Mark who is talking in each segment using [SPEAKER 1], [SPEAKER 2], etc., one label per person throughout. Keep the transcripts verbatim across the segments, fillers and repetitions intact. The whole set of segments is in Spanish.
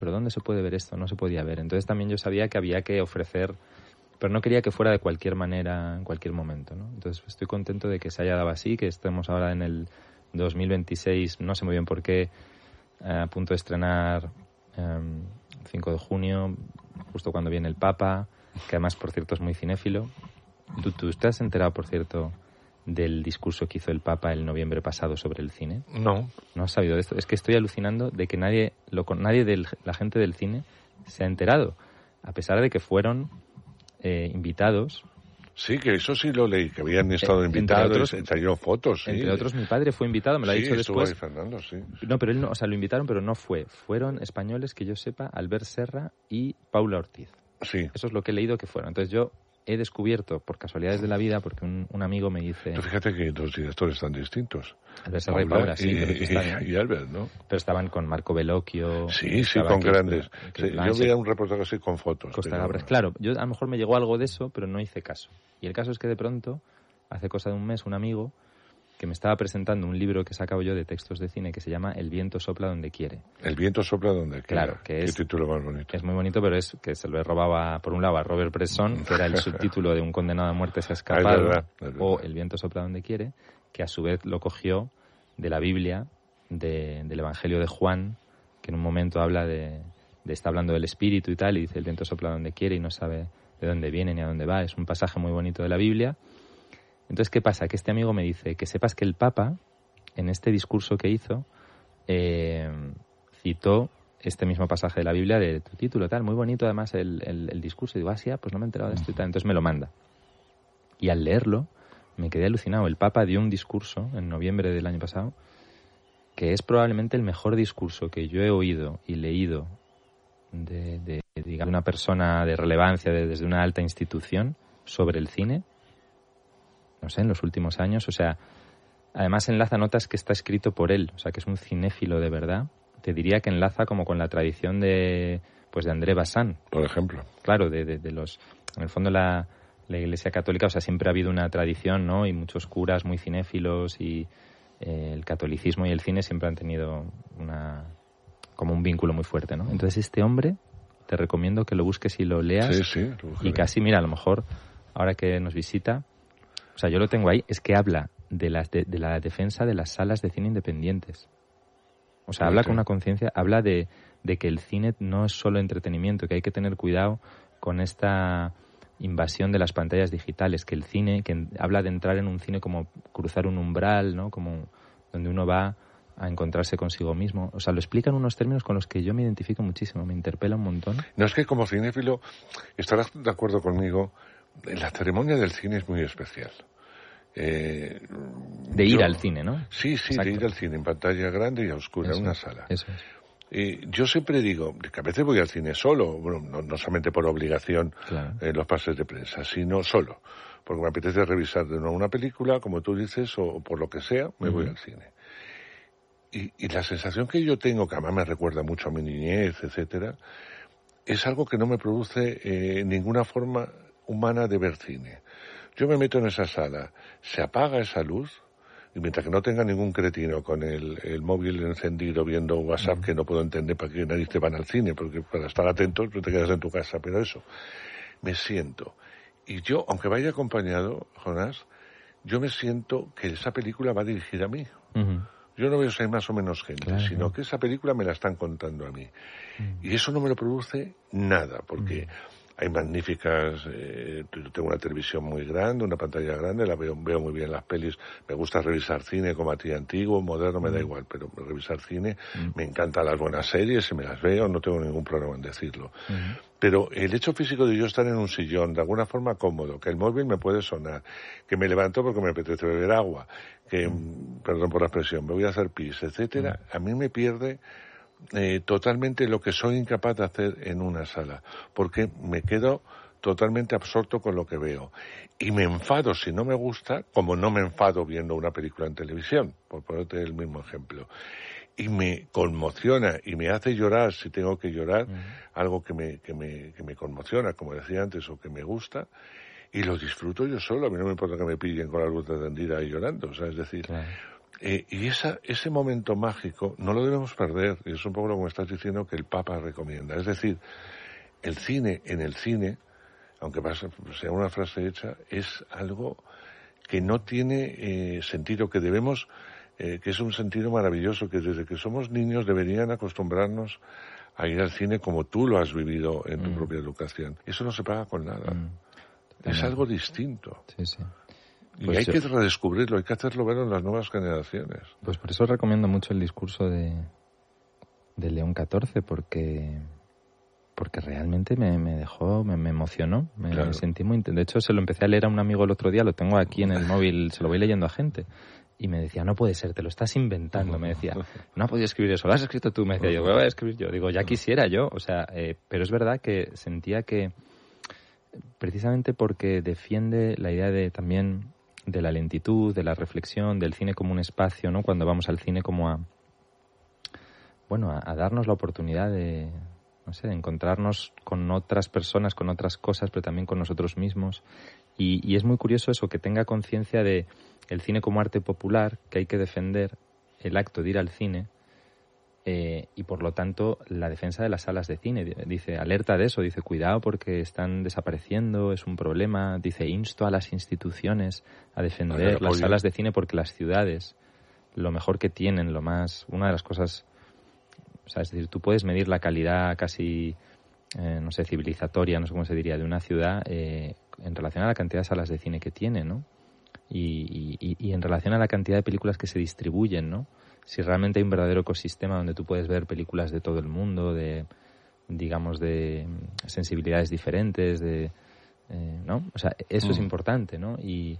[SPEAKER 1] ¿pero dónde se puede ver esto? No se podía ver. Entonces también yo sabía que había que ofrecer, pero no quería que fuera de cualquier manera, en cualquier momento, ¿no? Entonces estoy contento de que se haya dado así, que estemos ahora en el dos mil veintiséis, no sé muy bien por qué, eh, a punto de estrenar eh, cinco de junio, justo cuando viene el Papa, que además, por cierto, es muy cinéfilo. ¿Tú, tú te has enterado, por cierto, del discurso que hizo el Papa el noviembre pasado sobre el cine?
[SPEAKER 2] No.
[SPEAKER 1] ¿No has sabido de esto? Es que estoy alucinando de que nadie, lo, nadie de la gente del cine se ha enterado, a pesar de que fueron eh, invitados.
[SPEAKER 2] Sí, que eso sí lo leí, que habían estado
[SPEAKER 1] eh,
[SPEAKER 2] invitados,
[SPEAKER 1] otros,
[SPEAKER 2] y salieron fotos. Sí.
[SPEAKER 1] Entre otros, mi padre fue invitado, me lo
[SPEAKER 2] sí,
[SPEAKER 1] ha dicho después.
[SPEAKER 2] Ahí Fernando, sí.
[SPEAKER 1] No, pero él no, o sea, lo invitaron, pero no fue. Fueron españoles, que yo sepa, Albert Serra y Paula Ortiz.
[SPEAKER 2] Sí.
[SPEAKER 1] Eso es lo que he leído que fueron. Entonces yo he descubierto, por casualidades de la vida, porque un, un amigo me dice...
[SPEAKER 2] Pero fíjate que dos directores tan distintos.
[SPEAKER 1] Albert Serra y Paula, sí,
[SPEAKER 2] y,
[SPEAKER 1] pero aquí está bien.
[SPEAKER 2] Y Albert, ¿no?
[SPEAKER 1] Pero estaban con Marco Bellocchio...
[SPEAKER 2] Sí, sí, con grandes.
[SPEAKER 1] Que, que
[SPEAKER 2] sí, yo veía un reportaje así con fotos.
[SPEAKER 1] Costa
[SPEAKER 2] pero...
[SPEAKER 1] Gabras. Claro, yo a lo mejor me llegó algo de eso, pero no hice caso. Y el caso es que de pronto, hace cosa de un mes, un amigo que me estaba presentando un libro que he sacado yo de textos de cine que se llama El viento sopla donde quiere.
[SPEAKER 2] El viento sopla donde quiere.
[SPEAKER 1] Claro, que es...
[SPEAKER 2] Qué título más bonito.
[SPEAKER 1] Es muy bonito, pero es que se lo he robado, a, por un lado, a Robert Bresson, que era el subtítulo de Un condenado a muerte se ha escapado,
[SPEAKER 2] ah, es verdad, es verdad.
[SPEAKER 1] O El viento sopla donde quiere, que a su vez lo cogió de la Biblia, de, del Evangelio de Juan, que en un momento habla de, de... está hablando del Espíritu y tal, y dice el viento sopla donde quiere y no sabe de dónde viene ni a dónde va. Es un pasaje muy bonito de la Biblia. Entonces, ¿qué pasa? Que este amigo me dice que sepas que el Papa, en este discurso que hizo, eh, citó este mismo pasaje de la Biblia de tu título, tal, muy bonito además el, el, el discurso. Y digo, ah, sí, pues no me he enterado de esto y tal. Entonces me lo manda. Y al leerlo, me quedé alucinado. El Papa dio un discurso en noviembre del año pasado, que es probablemente el mejor discurso que yo he oído y leído de, de, de digamos, una persona de relevancia de, desde una alta institución sobre el cine, no sé, en los últimos años. O sea, además enlaza notas que está escrito por él, o sea, que es un cinéfilo de verdad. Te diría que enlaza como con la tradición de, pues, de André Bazin,
[SPEAKER 2] por ejemplo.
[SPEAKER 1] Claro, de, de, de los, en el fondo la, la Iglesia Católica, o sea, siempre ha habido una tradición, ¿no? Y muchos curas muy cinéfilos y eh, el catolicismo y el cine siempre han tenido una, como un vínculo muy fuerte, ¿no? Entonces este hombre, te recomiendo que lo busques y lo leas.
[SPEAKER 2] Sí, sí, lo
[SPEAKER 1] y casi, mira, a lo mejor ahora que nos visita, o sea, yo lo tengo ahí, es que habla de, las de, de la defensa de las salas de cine independientes. O sea, habla con una conciencia, habla de, de que el cine no es solo entretenimiento, que hay que tener cuidado con esta invasión de las pantallas digitales, que el cine, que habla de entrar en un cine como cruzar un umbral, ¿no? Como donde uno va a encontrarse consigo mismo. O sea, lo explica en unos términos con los que yo me identifico muchísimo, me interpela un montón.
[SPEAKER 2] No, es que como cinéfilo, estarás de acuerdo conmigo, la ceremonia del cine es muy especial. Eh,
[SPEAKER 1] de ir
[SPEAKER 2] yo,
[SPEAKER 1] al cine, ¿no?
[SPEAKER 2] Sí, sí,
[SPEAKER 1] Exacto.
[SPEAKER 2] de ir al cine en pantalla grande y a oscura,
[SPEAKER 1] eso
[SPEAKER 2] en una
[SPEAKER 1] es,
[SPEAKER 2] sala.
[SPEAKER 1] Eso es.
[SPEAKER 2] Eh, yo siempre digo que a veces voy al cine solo, bueno, no, no solamente por obligación
[SPEAKER 1] claro.
[SPEAKER 2] en los pases de prensa, sino solo, porque me apetece revisar de nuevo una película, como tú dices, o, o por lo que sea, me uh-huh. voy al cine. Y, y la sensación que yo tengo, que además me recuerda mucho a mi niñez, etcétera, es algo que no me produce eh, ninguna forma humana de ver cine. Yo me meto en esa sala, se apaga esa luz, y mientras que no tenga ningún cretino con el, el móvil encendido viendo WhatsApp, uh-huh. que no puedo entender para qué nadie te van al cine, porque para estar atentos no te quedas en tu casa, pero eso, me siento. Y yo, aunque vaya acompañado, Jonás, yo me siento que esa película va dirigida a mí.
[SPEAKER 1] Uh-huh.
[SPEAKER 2] Yo no veo si hay más o menos gente,
[SPEAKER 1] claro.
[SPEAKER 2] sino que esa película me la están contando a mí. Uh-huh. Y eso no me lo produce nada, porque... Uh-huh. Hay magníficas, eh, tengo una televisión muy grande, una pantalla grande, la veo, veo muy bien las pelis, me gusta revisar cine como a ti, antiguo, moderno, me mm. da igual, pero revisar cine, mm. me encantan las buenas series, si me las veo, no tengo ningún problema en decirlo. Mm. Pero el hecho físico de yo estar en un sillón, de alguna forma cómodo, que el móvil me puede sonar, que me levanto porque me apetece beber agua, que, mm. perdón por la expresión, me voy a hacer pis, etcétera, mm. a mí me pierde... Eh, totalmente lo que soy incapaz de hacer en una sala, porque me quedo totalmente absorto con lo que veo y me enfado si no me gusta, como no me enfado viendo una película en televisión, por ponerte el mismo ejemplo, y me conmociona y me hace llorar si tengo que llorar, uh-huh. algo que me, que me, que me conmociona, como decía antes, o que me gusta, y lo disfruto yo solo. A mí no me importa que me pillen con la luz encendida y llorando, o sea, es decir, claro. Eh, y esa, ese momento mágico no lo debemos perder, y es un poco lo que me estás diciendo que el Papa recomienda. Es decir, el cine en el cine, aunque sea una frase hecha, es algo que no tiene eh, sentido, que debemos, eh, que es un sentido maravilloso, que desde que somos niños deberían acostumbrarnos a ir al cine como tú lo has vivido en tu mm. propia educación. Eso no se paga con nada. Mm. Es algo distinto.
[SPEAKER 1] Sí, sí.
[SPEAKER 2] Y
[SPEAKER 1] pues
[SPEAKER 2] hay
[SPEAKER 1] yo,
[SPEAKER 2] que redescubrirlo, hay que hacerlo ver en las nuevas generaciones.
[SPEAKER 1] Pues por eso recomiendo mucho el discurso de, de León catorce, porque porque realmente me, me dejó, me, me emocionó, me, claro. me sentí muy... De hecho, se lo empecé a leer a un amigo el otro día, lo tengo aquí en el móvil, se lo voy leyendo a gente. Y me decía, no puede ser, te lo estás inventando. Me decía, no ha podido escribir eso, lo has escrito tú. Me decía, yo, ¿qué voy a escribir yo? Digo, ya quisiera yo. O sea, eh, pero es verdad que sentía que, precisamente porque defiende la idea de también de la lentitud, de la reflexión, del cine como un espacio, ¿no? Cuando vamos al cine como a, bueno, a, a darnos la oportunidad de, no sé, de encontrarnos con otras personas, con otras cosas, pero también con nosotros mismos. Y, y es muy curioso eso, que tenga conciencia de el cine como arte popular, que hay que defender el acto de ir al cine, eh, y por lo tanto la defensa de las salas de cine. Dice, alerta de eso, dice, cuidado porque están desapareciendo, es un problema. Dice, insto a las instituciones a defender las salas de cine porque las ciudades, lo mejor que tienen, lo más, una de las cosas, o sea, es decir, tú puedes medir la calidad casi, eh, no sé, civilizatoria, no sé cómo se diría, de una ciudad eh, en relación a la cantidad de salas de cine que tiene, ¿no? Y, y, y en relación a la cantidad de películas que se distribuyen, ¿no? Si realmente hay un verdadero ecosistema donde tú puedes ver películas de todo el mundo, de, digamos, de sensibilidades diferentes, de, eh, ¿no? O sea, eso mm. es importante, ¿no? Y,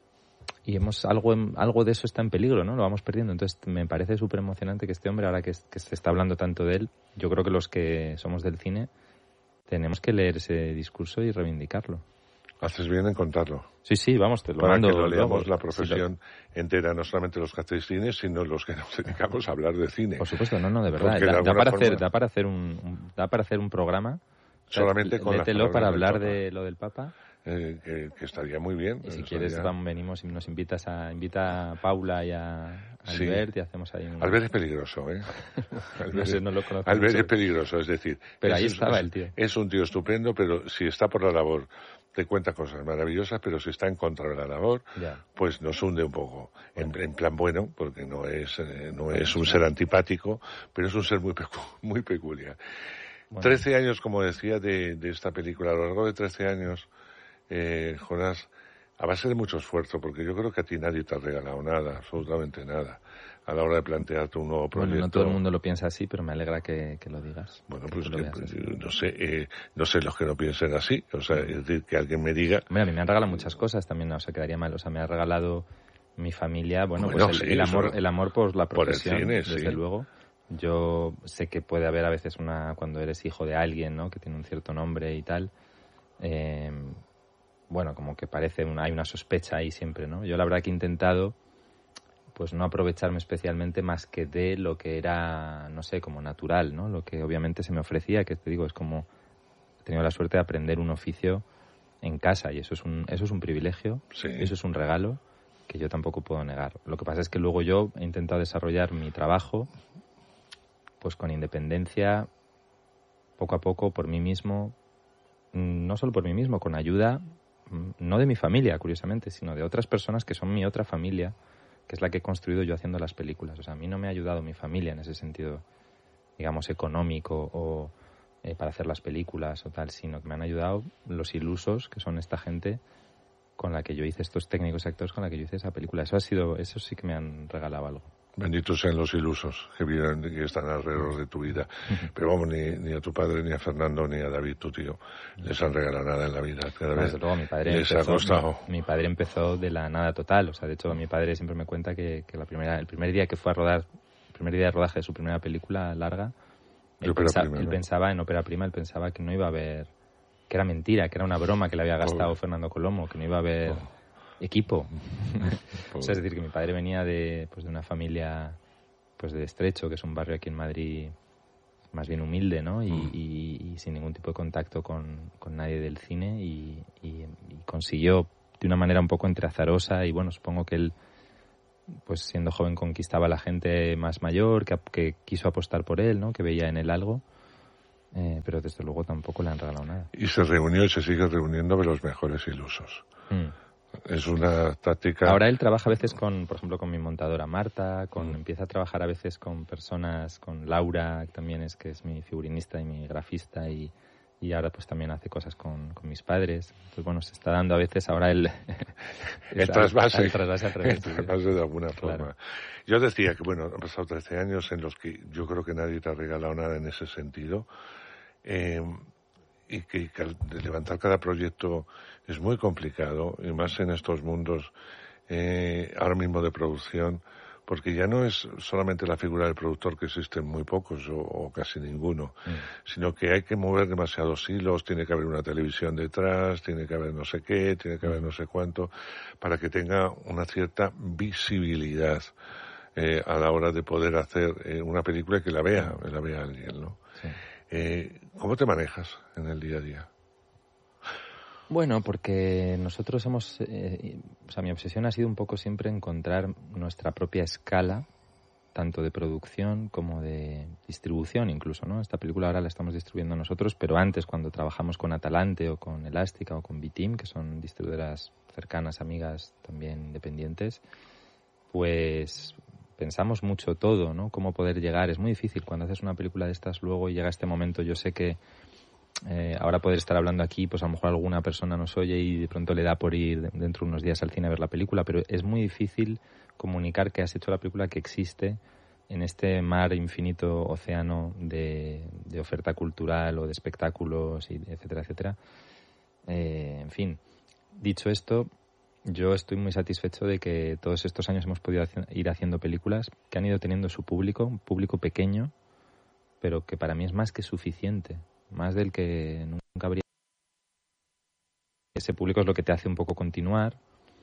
[SPEAKER 1] y hemos algo algo de eso está en peligro, ¿no? Lo vamos perdiendo. Entonces me parece súper emocionante que este hombre, ahora que, que se está hablando tanto de él, yo creo que los que somos del cine tenemos que leer ese discurso y reivindicarlo.
[SPEAKER 2] Haces bien en contarlo.
[SPEAKER 1] Sí, sí, vamos, te lo
[SPEAKER 2] Para
[SPEAKER 1] mando
[SPEAKER 2] que lo leamos
[SPEAKER 1] luego.
[SPEAKER 2] La profesión sí, lo... entera, no solamente los que hacéis cine, sino los que nos dedicamos a hablar de cine.
[SPEAKER 1] Por supuesto, no, no, de verdad. Da, de da, para forma... hacer, da para hacer un, un da para hacer un programa.
[SPEAKER 2] Solamente o sea, con
[SPEAKER 1] lételo para hablar de lo del Papa.
[SPEAKER 2] Eh, que, que estaría muy bien.
[SPEAKER 1] Y si
[SPEAKER 2] estaría...
[SPEAKER 1] quieres, vamos, venimos y nos invitas a invita a Paula y a, a sí. Albert y hacemos ahí un...
[SPEAKER 2] Albert es peligroso, ¿eh?
[SPEAKER 1] Albert, no sé, no lo conozco
[SPEAKER 2] Albert
[SPEAKER 1] mucho.
[SPEAKER 2] Es peligroso, es decir...
[SPEAKER 1] Pero
[SPEAKER 2] es,
[SPEAKER 1] ahí estaba
[SPEAKER 2] es,
[SPEAKER 1] el tío.
[SPEAKER 2] Es un tío estupendo, pero si está por la labor, te cuenta cosas maravillosas, pero si está en contra de la labor,
[SPEAKER 1] ya.
[SPEAKER 2] pues nos hunde un poco. Bueno. En, en plan bueno, porque no es, eh, no es un ser antipático, pero es un ser muy, pecu muy peculiar. Bueno. Trece años, como decía, de, de esta película. A lo largo de trece años... Eh, Jonás, a base de mucho esfuerzo, porque yo creo que a ti nadie te ha regalado nada, absolutamente nada, a la hora de plantearte un nuevo proyecto.
[SPEAKER 1] Bueno, no todo el mundo lo piensa así, pero me alegra que, que lo digas.
[SPEAKER 2] Bueno, pues que, pues, no sé, eh, no sé los que no piensen así, o sea, es decir, que alguien me diga...
[SPEAKER 1] Mira, a mí me han regalado muchas cosas también, no, o sea, quedaría mal, o sea, me ha regalado mi familia, bueno, bueno pues el, sí, el amor el amor por la profesión, por el cine, desde sí. luego. Yo sé que puede haber a veces una, cuando eres hijo de alguien, ¿no?, que tiene un cierto nombre y tal, eh... bueno, como que parece una, hay una sospecha ahí siempre, ¿no? Yo la verdad que he intentado, pues no aprovecharme especialmente más que de lo que era, no sé, como natural, ¿no? Lo que obviamente se me ofrecía, que te digo, es como, he tenido la suerte de aprender un oficio en casa y eso es un, eso es un privilegio,
[SPEAKER 2] sí.
[SPEAKER 1] Eso es un regalo que yo tampoco puedo negar. Lo que pasa es que luego yo he intentado desarrollar mi trabajo, pues con independencia, poco a poco, por mí mismo, no solo por mí mismo, con ayuda... no de mi familia, curiosamente, sino de otras personas que son mi otra familia, que es la que he construido yo haciendo las películas. O sea, a mí no me ha ayudado mi familia en ese sentido, digamos, económico o eh, para hacer las películas o tal, sino que me han ayudado los ilusos, que son esta gente con la que yo hice, estos técnicos y actores con la que yo hice esa película. Eso ha sido, eso sí que me han regalado algo.
[SPEAKER 2] Benditos sean los ilusos que viven, que están alrededor de tu vida. Pero vamos, ni, ni a tu padre, ni a Fernando, ni a David, tu tío, les han regalado nada en la vida. Cada vez
[SPEAKER 1] Desde luego, mi padre
[SPEAKER 2] les
[SPEAKER 1] empezó,
[SPEAKER 2] ha costado.
[SPEAKER 1] Mi, mi padre empezó de la nada total. O sea, de hecho, mi padre siempre me cuenta que, que la primera, el primer día que fue a rodar, el primer día de rodaje de su primera película larga, él, pensa, prima, él ¿no? pensaba, en Ópera Prima, él pensaba que no iba a haber, que era mentira, que era una broma que le había gastado oh. Fernando Colomo, que no iba a haber oh. equipo. O sea, es decir, que mi padre venía de, pues, de una familia... pues de Estrecho, que es un barrio aquí en Madrid más bien humilde, ¿no? Y, mm. y, y sin ningún tipo de contacto con, con nadie del cine y, y, y consiguió de una manera un poco entre azarosa y bueno, supongo que él pues siendo joven conquistaba a la gente más mayor, que, que quiso apostar por él, ¿no? Que veía en él algo. Eh, pero desde luego tampoco le han regalado nada.
[SPEAKER 2] Y se reunió y se sigue reuniendo de los mejores ilusos. Mm. Es una táctica...
[SPEAKER 1] Ahora él trabaja a veces con, por ejemplo, con mi montadora Marta, con mm. empieza a trabajar a veces con personas, con Laura, que también es que es mi figurinista y mi grafista, y, y ahora pues también hace cosas con, con mis padres. Entonces, bueno, se está dando a veces ahora el...
[SPEAKER 2] el trasvase.
[SPEAKER 1] El trasvase al revés.
[SPEAKER 2] El trasvase de alguna forma. Claro. Yo decía que, bueno, han pasado trece años en los que yo creo que nadie te ha regalado nada en ese sentido. Eh, y que, que levantar cada proyecto es muy complicado, y más en estos mundos eh, ahora mismo de producción, porque ya no es solamente la figura del productor, que existen muy pocos o, o casi ninguno, mm. sino que hay que mover demasiados hilos, tiene que haber una televisión detrás, tiene que haber no sé qué, tiene que haber no sé cuánto, para que tenga una cierta visibilidad eh, a la hora de poder hacer eh, una película y que la vea, que la vea alguien, ¿no? Sí. Eh, ¿Cómo te manejas en el día a día?
[SPEAKER 1] Bueno, porque nosotros hemos... Eh, o sea, mi obsesión ha sido un poco siempre encontrar nuestra propia escala, tanto de producción como de distribución incluso, ¿no? Esta película ahora la estamos distribuyendo nosotros, pero antes, cuando trabajamos con Atalante o con Elástica o con B-Team, que son distribuidoras cercanas, amigas, también independientes, pues... pensamos mucho todo, ¿no? Cómo poder llegar. Es muy difícil cuando haces una película de estas luego y llega este momento. Yo sé que eh, ahora poder estar hablando aquí, pues a lo mejor alguna persona nos oye y de pronto le da por ir dentro de unos días al cine a ver la película, pero es muy difícil comunicar que has hecho la película, que existe en este mar infinito, océano de, de oferta cultural o de espectáculos, y etcétera, etcétera. Eh, en fin, dicho esto, yo estoy muy satisfecho de que todos estos años hemos podido hacer, ir haciendo películas que han ido teniendo su público, un público pequeño, pero que para mí es más que suficiente, más del que nunca habría. Ese público es lo que te hace un poco continuar,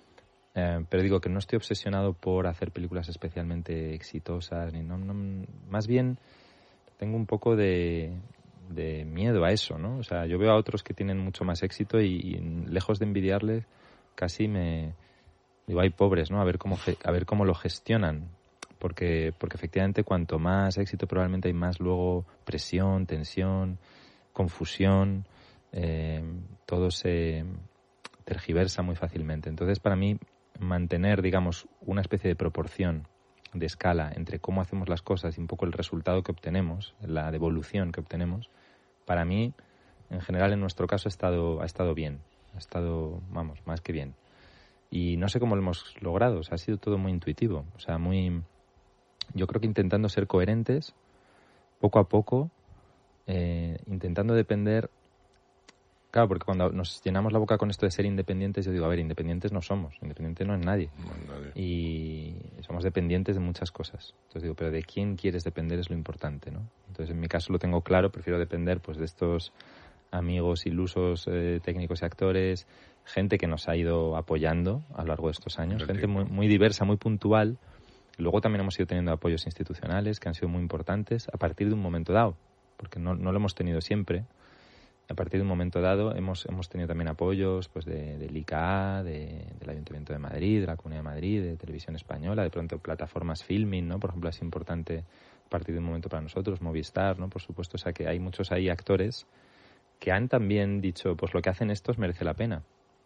[SPEAKER 1] eh, pero digo que no estoy obsesionado por hacer películas especialmente exitosas, ni no, no, más bien tengo un poco de, de miedo a eso, ¿no? O sea, yo veo a otros que tienen mucho más éxito y, y lejos de envidiarles, casi me digo, hay pobres, ¿no? A ver cómo a ver cómo lo gestionan, porque porque efectivamente cuanto más éxito probablemente hay más luego presión, tensión, confusión, eh, todo se tergiversa muy fácilmente. Entonces, para mí, mantener, digamos, una especie de proporción de escala entre cómo hacemos las cosas y un poco el resultado que obtenemos, la devolución que obtenemos, para mí, en general, en nuestro caso ha estado ha estado bien. Ha estado, vamos, más que bien. Y no sé cómo lo hemos logrado, o sea, ha sido todo muy intuitivo. O sea, muy... Yo creo que intentando ser coherentes, poco a poco, eh, intentando depender... Claro, porque cuando nos llenamos la boca con esto de ser independientes, yo digo, a ver, independientes no somos, independiente no es nadie.
[SPEAKER 2] No es nadie.
[SPEAKER 1] Y somos dependientes de muchas cosas. Entonces digo, pero de quién quieres depender es lo importante, ¿no? Entonces, en mi caso lo tengo claro, prefiero depender pues de estos... amigos ilusos, eh, técnicos y actores, gente que nos ha ido apoyando a lo largo de estos años, gente muy, muy diversa, muy puntual. Luego también hemos ido teniendo apoyos institucionales que han sido muy importantes a partir de un momento dado, porque no, no lo hemos tenido siempre. A partir de un momento dado hemos hemos tenido también apoyos pues de, del I C A, de, del Ayuntamiento de Madrid, de la Comunidad de Madrid, de Televisión Española, de pronto plataformas Filmin, ¿no? Por ejemplo, es importante a partir de un momento para nosotros, Movistar, ¿no? Por supuesto, o sea que hay muchos ahí actores que han también dicho, pues lo que hacen estos merece la pena.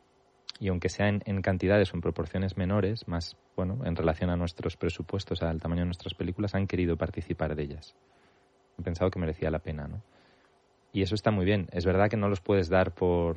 [SPEAKER 1] Y aunque sea en, en cantidades o en proporciones menores, más, bueno, en relación a nuestros presupuestos, al tamaño de nuestras películas, han querido participar de ellas. He pensado que merecía la pena, ¿no? Y eso está muy bien. Es verdad que no los puedes dar por...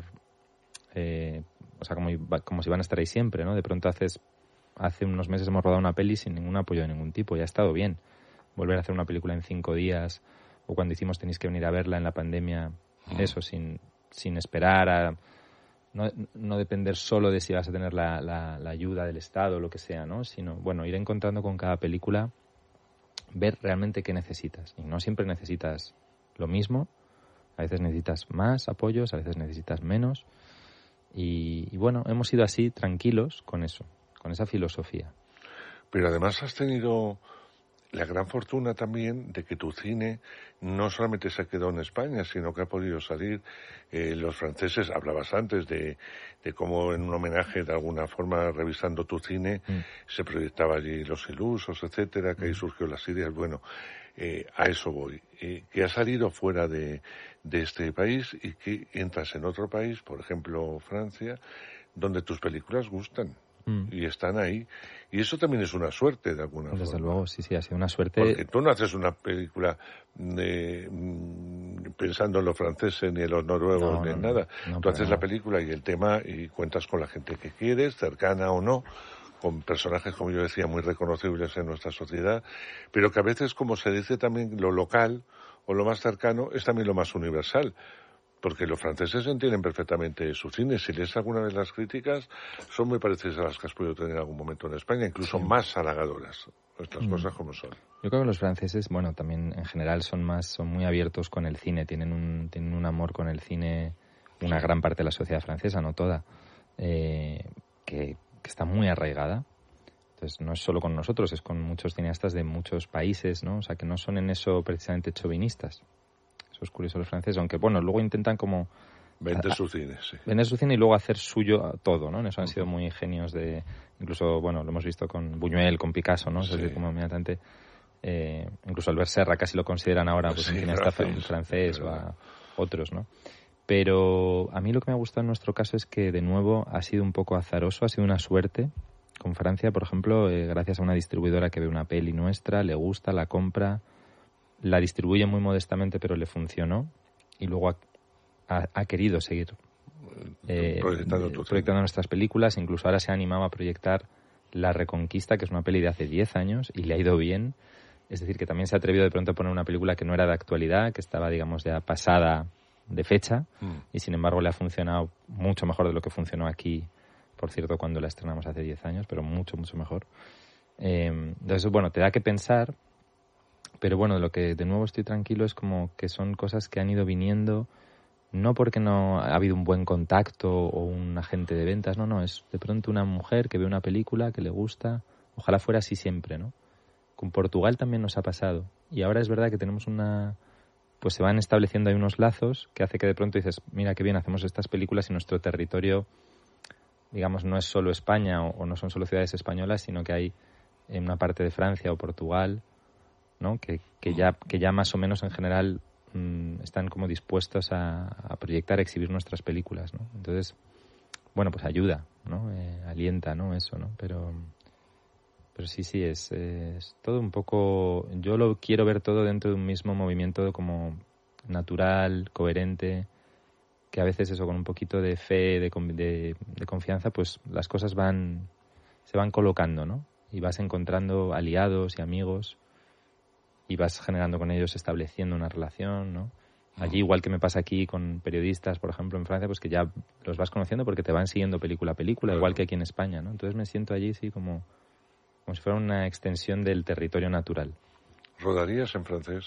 [SPEAKER 1] Eh, o sea, como, como si van a estar ahí siempre, ¿no? De pronto haces... Hace unos meses hemos rodado una peli sin ningún apoyo de ningún tipo y ha estado bien. Volver a hacer una película en cinco días, o cuando hicimos tenéis que venir a verla en la pandemia... Eso, sin, sin esperar a... No, no depender solo de si vas a tener la, la, la ayuda del Estado o lo que sea, ¿no? Sino, bueno, ir encontrando con cada película, ver realmente qué necesitas. Y no siempre necesitas lo mismo. A veces necesitas más apoyos, a veces necesitas menos. Y, y bueno, hemos ido así, tranquilos, con eso, con esa filosofía.
[SPEAKER 2] Pero además has tenido la gran fortuna también de que tu cine no solamente se quedó en España, sino que ha podido salir. Eh, los franceses, hablabas antes de, de cómo en un homenaje, de alguna forma, revisando tu cine, mm. se proyectaba allí Los Ilusos, etcétera, que ahí surgió las ideas. Bueno, eh, a eso voy. Eh, que ha salido fuera de, de este país y que entras en otro país, por ejemplo, Francia, donde tus películas gustan. Mm. Y están ahí. Y eso también es una suerte, de alguna
[SPEAKER 1] Desde
[SPEAKER 2] forma.
[SPEAKER 1] Desde luego, sí, sí, ha sido una suerte.
[SPEAKER 2] Porque tú no haces una película de, mm, pensando en los franceses, ni en los noruegos,
[SPEAKER 1] no,
[SPEAKER 2] ni
[SPEAKER 1] no,
[SPEAKER 2] en
[SPEAKER 1] no,
[SPEAKER 2] nada.
[SPEAKER 1] no,
[SPEAKER 2] tú haces
[SPEAKER 1] nada.
[SPEAKER 2] la película y el tema y cuentas con la gente que quieres, cercana o no, con personajes, como yo decía, muy reconocibles en nuestra sociedad, pero que a veces, como se dice también, lo local o lo más cercano es también lo más universal. Porque los franceses entienden perfectamente su cine. Si lees alguna vez las críticas, son muy parecidas a las que has podido tener en algún momento en España, incluso sí. más halagadoras. Estas mm. cosas como son.
[SPEAKER 1] Yo creo que los franceses, bueno, también en general son más, son muy abiertos con el cine, tienen un, tienen un amor con el cine, una sí. gran parte de la sociedad francesa, no toda, eh, que, que está muy arraigada. Entonces no es solo con nosotros, es con muchos cineastas de muchos países, ¿no? O sea, que no son en eso precisamente chauvinistas. Eso es curioso los franceses, aunque bueno, luego intentan como...
[SPEAKER 2] Vender su cine, sí.
[SPEAKER 1] Vender su cine y luego hacer suyo todo, ¿no? En eso han uh-huh. sido muy genios de... Incluso, bueno, lo hemos visto con Buñuel, con Picasso, ¿no? Sí. Es decir, como inmediatamente... Eh, incluso Albert Serra casi lo consideran ahora pues, sí, un cineasta francés, francés o a otros, ¿no? Pero a mí lo que me ha gustado en nuestro caso es que, de nuevo, ha sido un poco azaroso, ha sido una suerte. Con Francia, por ejemplo, eh, gracias a una distribuidora que ve una peli nuestra, le gusta, la compra... la distribuye muy modestamente, pero le funcionó y luego ha, ha, ha querido seguir eh,
[SPEAKER 2] proyectando,
[SPEAKER 1] proyectando nuestras películas. Incluso ahora se ha animado a proyectar La Reconquista, que es una peli de hace diez años y le ha ido bien. Es decir, que también se ha atrevido de pronto a poner una película que no era de actualidad, que estaba, digamos, ya pasada de fecha mm. y sin embargo le ha funcionado mucho mejor de lo que funcionó aquí, por cierto, cuando la estrenamos hace diez años, pero mucho, mucho mejor. Eh, entonces, bueno, te da que pensar. Pero bueno, de lo que de nuevo estoy tranquilo es como que son cosas que han ido viniendo, no porque no ha habido un buen contacto o un agente de ventas, no, no, es de pronto una mujer que ve una película que le gusta, ojalá fuera así siempre, ¿no? Con Portugal también nos ha pasado y ahora es verdad que tenemos una, pues se van estableciendo ahí unos lazos que hace que de pronto dices, mira qué bien, hacemos estas películas y nuestro territorio, digamos, no es solo España o, o no son solo ciudades españolas, sino que hay en una parte de Francia o Portugal, ¿no? Que, que ya que ya más o menos en general mmm, están como dispuestos a, a proyectar, a exhibir nuestras películas, ¿no? Entonces, bueno, pues ayuda, ¿no? Eh, alienta, ¿no? Eso, ¿no? Pero pero sí, sí, es, es todo un poco... Yo lo quiero ver todo dentro de un mismo movimiento como natural, coherente, que a veces eso, con un poquito de fe, de, de, de confianza, pues las cosas van se van colocando, ¿no? Y vas encontrando aliados y amigos y vas generando con ellos, estableciendo una relación, ¿no? Allí, igual que me pasa aquí con periodistas, por ejemplo, en Francia, pues que ya los vas conociendo porque te van siguiendo película a película, claro. Igual que aquí en España, ¿no? Entonces me siento allí, sí, como, como si fuera una extensión del territorio natural.
[SPEAKER 2] ¿Rodarías en francés?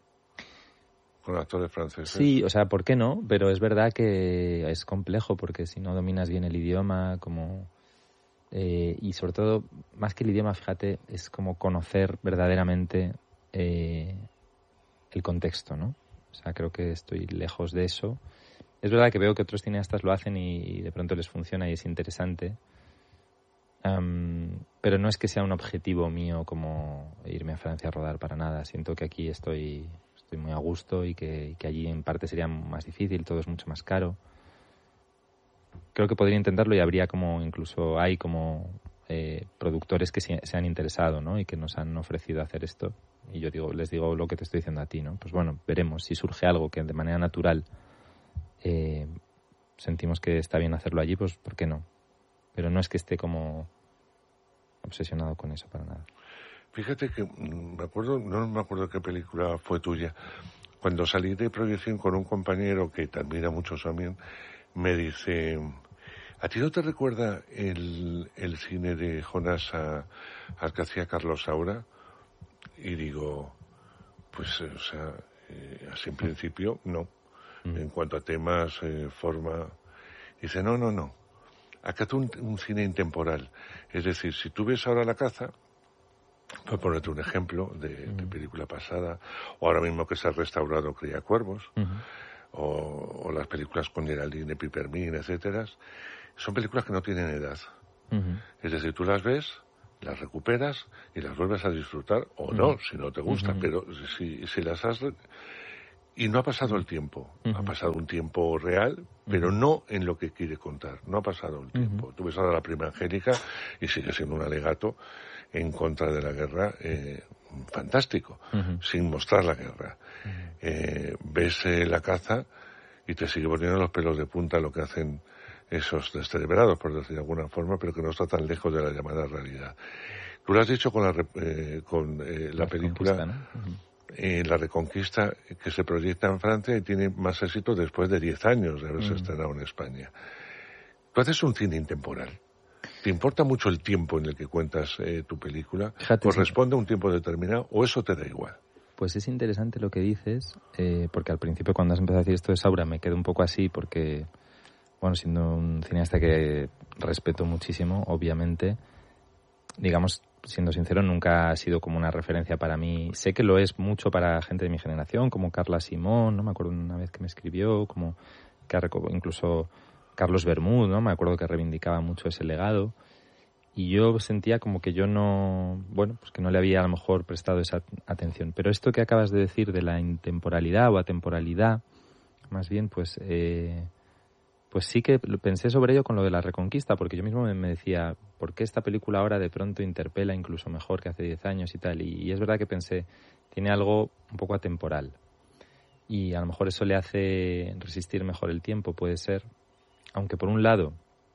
[SPEAKER 2] ¿Con actores franceses?
[SPEAKER 1] Sí, o sea, ¿por qué no? Pero es verdad que es complejo porque si no dominas bien el idioma, como... Eh, y sobre todo, más que el idioma, fíjate, es como conocer verdaderamente... Eh, el contexto, ¿no? O sea, creo que estoy lejos de eso. Es verdad que veo que otros cineastas lo hacen y, y de pronto les funciona y es interesante. Um, pero no es que sea un objetivo mío como irme a Francia a rodar para nada. Siento que aquí estoy, estoy muy a gusto y que, que allí en parte sería más difícil, todo es mucho más caro. Creo que podría intentarlo y habría como, incluso hay como eh, productores que se, se han interesado, ¿no? Y que nos han ofrecido hacer esto. Y yo digo, les digo lo que te estoy diciendo a ti, ¿no? Pues bueno, veremos. Si surge algo que de manera natural eh, sentimos que está bien hacerlo allí, pues ¿por qué no? Pero no es que esté como obsesionado con eso para nada.
[SPEAKER 2] Fíjate que me acuerdo, no me acuerdo qué película fue tuya. Cuando salí de proyección con un compañero que te admira mucho también, me dice, ¿a ti no te recuerda el, el cine de Jonás a, al que hacía Carlos Saura? Y digo, pues, o sea, eh, así en principio, no. Mm. En cuanto a temas, eh, forma... Dice, no, no, no. Acá tú un, un cine intemporal. Es decir, si tú ves ahora La Caza, Por ponerte un ejemplo de, de película pasada, o ahora mismo que se ha restaurado Criacuervos, uh-huh. o, o las películas con Geraldine, Pipermín, etcétera, son películas que no tienen edad. Uh-huh. Es decir, tú las ves, las recuperas y las vuelves a disfrutar, o uh-huh. no, si no te gusta, uh-huh. pero si, si las has... Y no ha pasado el tiempo, uh-huh. ha pasado un tiempo real, pero uh-huh. no en lo que quiere contar, no ha pasado el tiempo. Uh-huh. Tú ves ahora La Prima Angélica y sigue siendo un alegato en contra de la guerra, eh, fantástico, uh-huh. sin mostrar la guerra. Uh-huh. Eh, ves eh, La Caza y te sigue poniendo los pelos de punta lo que hacen esos descerebrados, por decir de alguna forma, pero que no está tan lejos de la llamada realidad. Tú lo has dicho con la, eh, con, eh, la, la película, ¿no? Uh-huh. eh, La Reconquista, que se proyecta en Francia y tiene más éxito después de diez años de haberse uh-huh. estrenado en España. Tú haces un cine intemporal. ¿Te importa mucho el tiempo en el que cuentas eh, tu película? Fíjate, ¿corresponde sí. a un tiempo determinado o eso te da igual?
[SPEAKER 1] Pues es interesante lo que dices, eh, porque al principio cuando has empezado a decir esto de Saura me quedé un poco así porque, bueno, siendo un cineasta que respeto muchísimo, obviamente, digamos, siendo sincero, nunca ha sido como una referencia para mí. Sé que lo es mucho para gente de mi generación, como Carla Simón, ¿no? Me acuerdo una vez que me escribió, como que incluso Carlos Bermúdez, ¿no? Me acuerdo que reivindicaba mucho ese legado. Y yo sentía como que yo no, bueno, pues que no le había a lo mejor prestado esa atención. Pero esto que acabas de decir de la intemporalidad o atemporalidad, más bien, pues, eh, pues sí que pensé sobre ello con lo de La Reconquista, porque yo mismo me, me decía, ¿por qué esta película ahora de pronto interpela incluso mejor que hace diez años y tal? Y, y es verdad que pensé, tiene algo un poco atemporal. Y a lo mejor eso le hace resistir mejor el tiempo, puede ser. Aunque por un lado,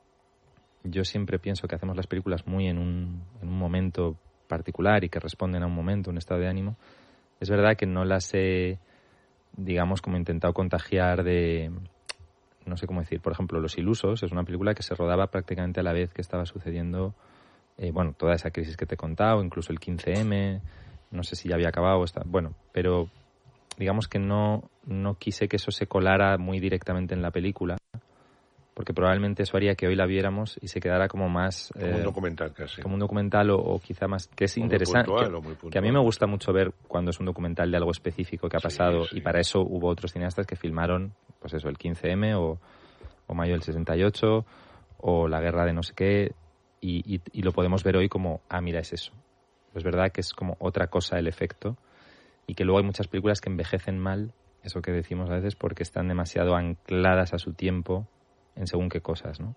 [SPEAKER 1] yo siempre pienso que hacemos las películas muy en un, en un momento particular y que responden a un momento, un estado de ánimo. Es verdad que no las he, digamos, como intentado contagiar de, no sé cómo decir, por ejemplo, Los Ilusos es una película que se rodaba prácticamente a la vez que estaba sucediendo, eh, bueno, toda esa crisis que te he contado, incluso el quince eme, no sé si ya había acabado, está, bueno, pero digamos que no, no quise que eso se colara muy directamente en la película, porque probablemente eso haría que hoy la viéramos y se quedara como más...
[SPEAKER 2] Como eh, un documental casi.
[SPEAKER 1] Como un documental o, o quizá más... Que es
[SPEAKER 2] muy
[SPEAKER 1] interesante.
[SPEAKER 2] Puntual,
[SPEAKER 1] que,
[SPEAKER 2] muy puntual,
[SPEAKER 1] que a mí me gusta mucho ver cuando es un documental de algo específico que ha pasado, sí, sí. Y para eso hubo otros cineastas que filmaron, pues eso, el quince eme o, o mayo del sesenta y ocho o la guerra de no sé qué, y, y, y lo podemos ver hoy como, ah, mira, es eso. Es verdad que es como otra cosa el efecto y que luego hay muchas películas que envejecen mal, eso que decimos a veces, porque están demasiado ancladas a su tiempo en según qué cosas, ¿no?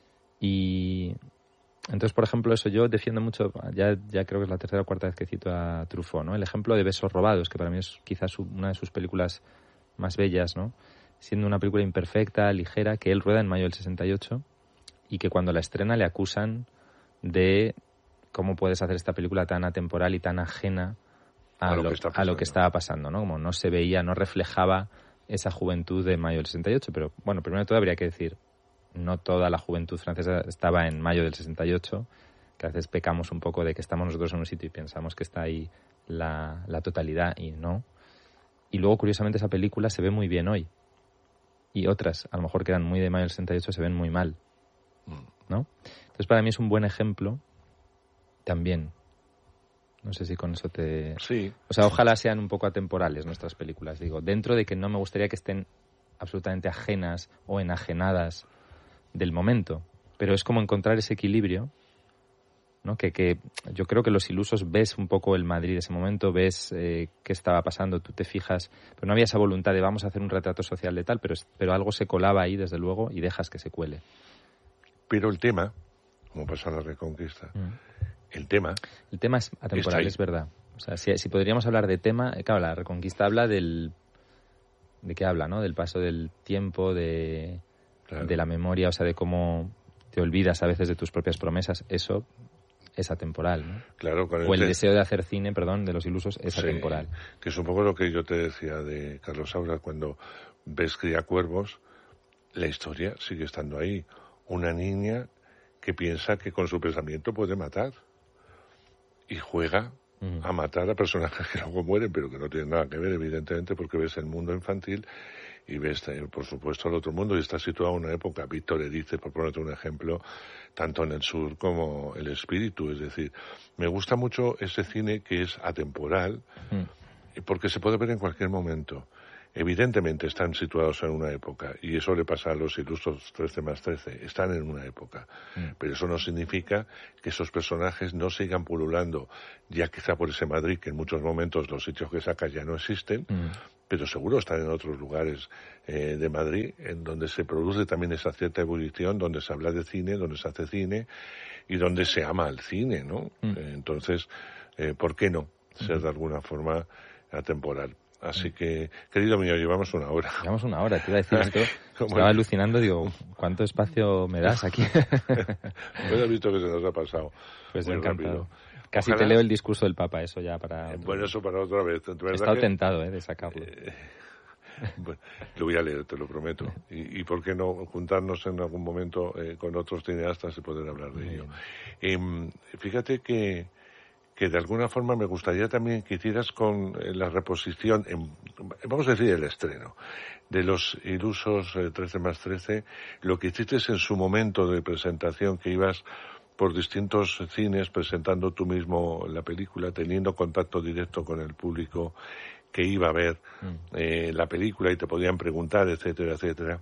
[SPEAKER 1] Y entonces, por ejemplo, eso yo defiendo mucho, ya, ya creo que es la tercera o cuarta vez que cito a Truffaut, ¿no? El ejemplo de Besos robados, que para mí es quizás una de sus películas más bellas, ¿no? Siendo una película imperfecta, ligera, que él rueda en mayo del sesenta y ocho y que cuando la estrena le acusan de cómo puedes hacer esta película tan atemporal y tan ajena a, a, lo, que a lo que estaba pasando, ¿no? Como no se veía, no reflejaba esa juventud de mayo del sesenta y ocho, pero bueno, primero de todo habría que decir, no toda la juventud francesa estaba en mayo del sesenta y ocho, que a veces pecamos un poco de que estamos nosotros en un sitio y pensamos que está ahí la, la totalidad y no. Y luego, curiosamente, esa película se ve muy bien hoy. Y otras, a lo mejor que eran muy de mayo del sesenta y ocho, se ven muy mal, ¿no? Entonces, para mí es un buen ejemplo también. No sé si con eso te...
[SPEAKER 2] Sí.
[SPEAKER 1] O sea, ojalá sean un poco atemporales nuestras películas, digo. Dentro de que no me gustaría que estén absolutamente ajenas o enajenadas del momento. Pero es como encontrar ese equilibrio, ¿no? Que, que yo creo que Los Ilusos ves un poco el Madrid de ese momento, ves eh, qué estaba pasando, tú te fijas... Pero no había esa voluntad de vamos a hacer un retrato social de tal, pero, pero algo se colaba ahí, desde luego, y dejas que se cuele.
[SPEAKER 2] Pero el tema, como pasa en La Reconquista... Mm. El tema...
[SPEAKER 1] El tema es atemporal, es verdad. O sea, si, si podríamos hablar de tema... Claro, La Reconquista habla del... ¿De qué habla, no? Del paso del tiempo, de, claro. de la memoria, o sea, de cómo te olvidas a veces de tus propias promesas. Eso es atemporal, ¿no?
[SPEAKER 2] Claro. Con
[SPEAKER 1] o el, el deseo de hacer cine, perdón, de Los Ilusos, es sí, atemporal.
[SPEAKER 2] Que es un poco lo que yo te decía de Carlos Saura, cuando ves Criacuervos, la historia sigue estando ahí. Una niña que piensa que con su pensamiento puede matar. Y juega mm. a matar a personajes que luego mueren, pero que no tienen nada que ver, evidentemente, porque ves el mundo infantil y ves, por supuesto, el otro mundo, y está situado en una época, Víctor Erice, por ponerte un ejemplo, tanto en el sur como el espíritu. Es decir, me gusta mucho ese cine que es atemporal, mm. porque se puede ver en cualquier momento. Evidentemente están situados en una época, y eso le pasa a los ilusos trece más trece, están en una época, mm. pero eso no significa que esos personajes no sigan pululando, ya quizá por ese Madrid, que en muchos momentos los sitios que saca ya no existen, mm. pero seguro están en otros lugares eh, de Madrid, en donde se produce también esa cierta ebullición, donde se habla de cine, donde se hace cine, y donde se ama al cine, ¿no? Mm. Eh, entonces, eh, ¿por qué no ser de alguna forma atemporal? Así que, querido mío, llevamos una hora.
[SPEAKER 1] Llevamos una hora, te iba a decir esto. Estaba alucinando, digo, ¿cuánto espacio me das aquí?
[SPEAKER 2] Bueno, he visto que se nos ha pasado.
[SPEAKER 1] Pues muy encantado. Rápido. Casi Ojalá... te leo el discurso del Papa, eso ya para...
[SPEAKER 2] Bueno, eso para otra vez.
[SPEAKER 1] He estado que... tentado, ¿eh?, de sacarlo.
[SPEAKER 2] Eh... Bueno, lo voy a leer, te lo prometo. Y, y por qué no juntarnos en algún momento eh, con otros cineastas y poder hablar de ello. Eh, fíjate que... que de alguna forma me gustaría también que hicieras con la reposición, en, vamos a decir el estreno, de los ilusos eh, trece más trece, lo que hiciste en su momento de presentación, que ibas por distintos cines presentando tú mismo la película, teniendo contacto directo con el público que iba a ver mm. eh, la película y te podían preguntar, etcétera, etcétera.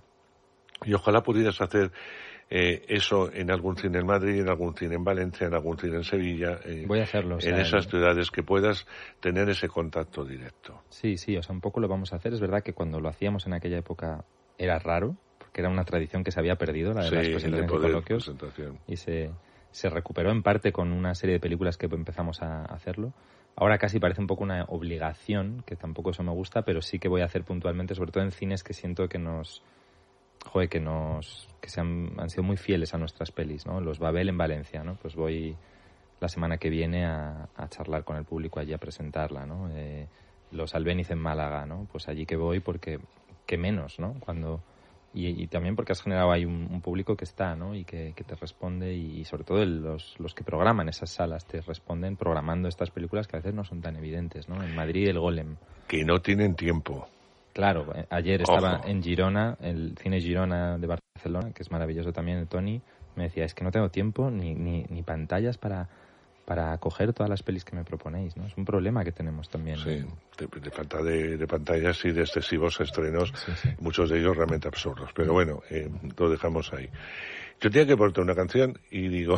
[SPEAKER 2] Y ojalá pudieras hacer Eh, eso en algún cine en Madrid, en algún cine en Valencia, en algún cine en Sevilla. Eh,
[SPEAKER 1] Voy a hacerlo.
[SPEAKER 2] En o sea, esas ciudades que puedas tener ese contacto directo.
[SPEAKER 1] Sí, sí, o sea, un poco lo vamos a hacer. Es verdad que cuando lo hacíamos en aquella época era raro, porque era una tradición que se había perdido, la de sí, las presentaciones de coloquios. Presentación. Y se, se recuperó en parte con una serie de películas que empezamos a hacerlo. Ahora casi parece un poco una obligación, que tampoco eso me gusta, pero sí que voy a hacer puntualmente, sobre todo en cines que siento que nos... Joder, que nos que se han, han sido muy fieles a nuestras pelis, ¿no? Los Babel en Valencia, ¿no? Pues voy la semana que viene a, a charlar con el público allí, a presentarla, ¿no? Eh, los Albéniz en Málaga, ¿no? Pues allí que voy porque qué menos, ¿no? Cuando y, y también porque has generado ahí un, un público que está, ¿no? Y que, que te responde, y sobre todo el, los, los que programan esas salas te responden programando estas películas que a veces no son tan evidentes, ¿no? En Madrid, el Golem.
[SPEAKER 2] Que no tienen tiempo.
[SPEAKER 1] Claro, ayer estaba Ojo. en Girona, el cine Girona de Barcelona, que es maravilloso también, el Tony, me decía, es que no tengo tiempo ni, ni, ni pantallas para, para coger todas las pelis que me proponéis, ¿no? Es un problema que tenemos también.
[SPEAKER 2] Sí, de, de falta de, de pantallas y de excesivos estrenos, sí, sí. muchos de ellos realmente absurdos. Pero bueno, eh, lo dejamos ahí. Yo tenía que ponerte una canción y digo...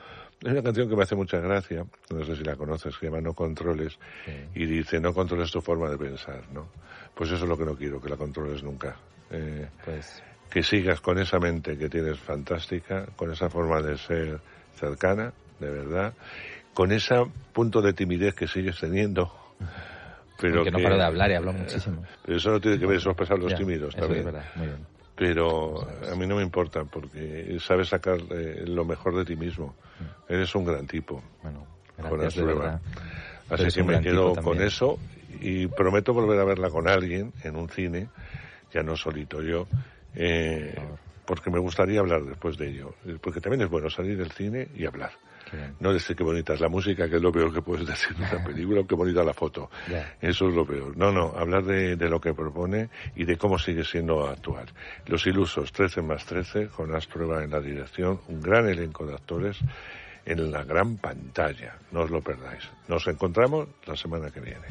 [SPEAKER 2] Es una canción que me hace mucha gracia, no sé si la conoces, se llama No Controles, sí. y dice, no controles tu forma de pensar, ¿no? Pues eso es lo que no quiero, que la controles nunca. Eh, pues... Que sigas con esa mente que tienes fantástica, con esa forma de ser cercana, de verdad, con ese punto de timidez que sigues teniendo.
[SPEAKER 1] Pero que no paro de hablar y hablo muchísimo.
[SPEAKER 2] Pero eso no tiene que ver, eso es pasar los
[SPEAKER 1] ya,
[SPEAKER 2] tímidos
[SPEAKER 1] eso
[SPEAKER 2] también.
[SPEAKER 1] Es verdad, muy bien.
[SPEAKER 2] Pero a mí no me importa, porque sabes sacar eh, lo mejor de ti mismo. Mm. Eres un gran tipo.
[SPEAKER 1] Bueno, gracias, de verdad.
[SPEAKER 2] Así que me quedo con eso y prometo volver a verla con alguien en un cine, ya no solito yo, eh, porque me gustaría hablar después de ello. Porque también es bueno salir del cine y hablar. No decir qué bonita es la música, que es lo peor que puedes decir de una película, o qué bonita la foto. Yeah. Eso es lo peor. No, no, hablar de, de lo que propone y de cómo sigue siendo actual. Los ilusos, trece más trece, Jonás Trueba en la dirección, un gran elenco de actores en la gran pantalla. No os lo perdáis. Nos encontramos la semana que viene.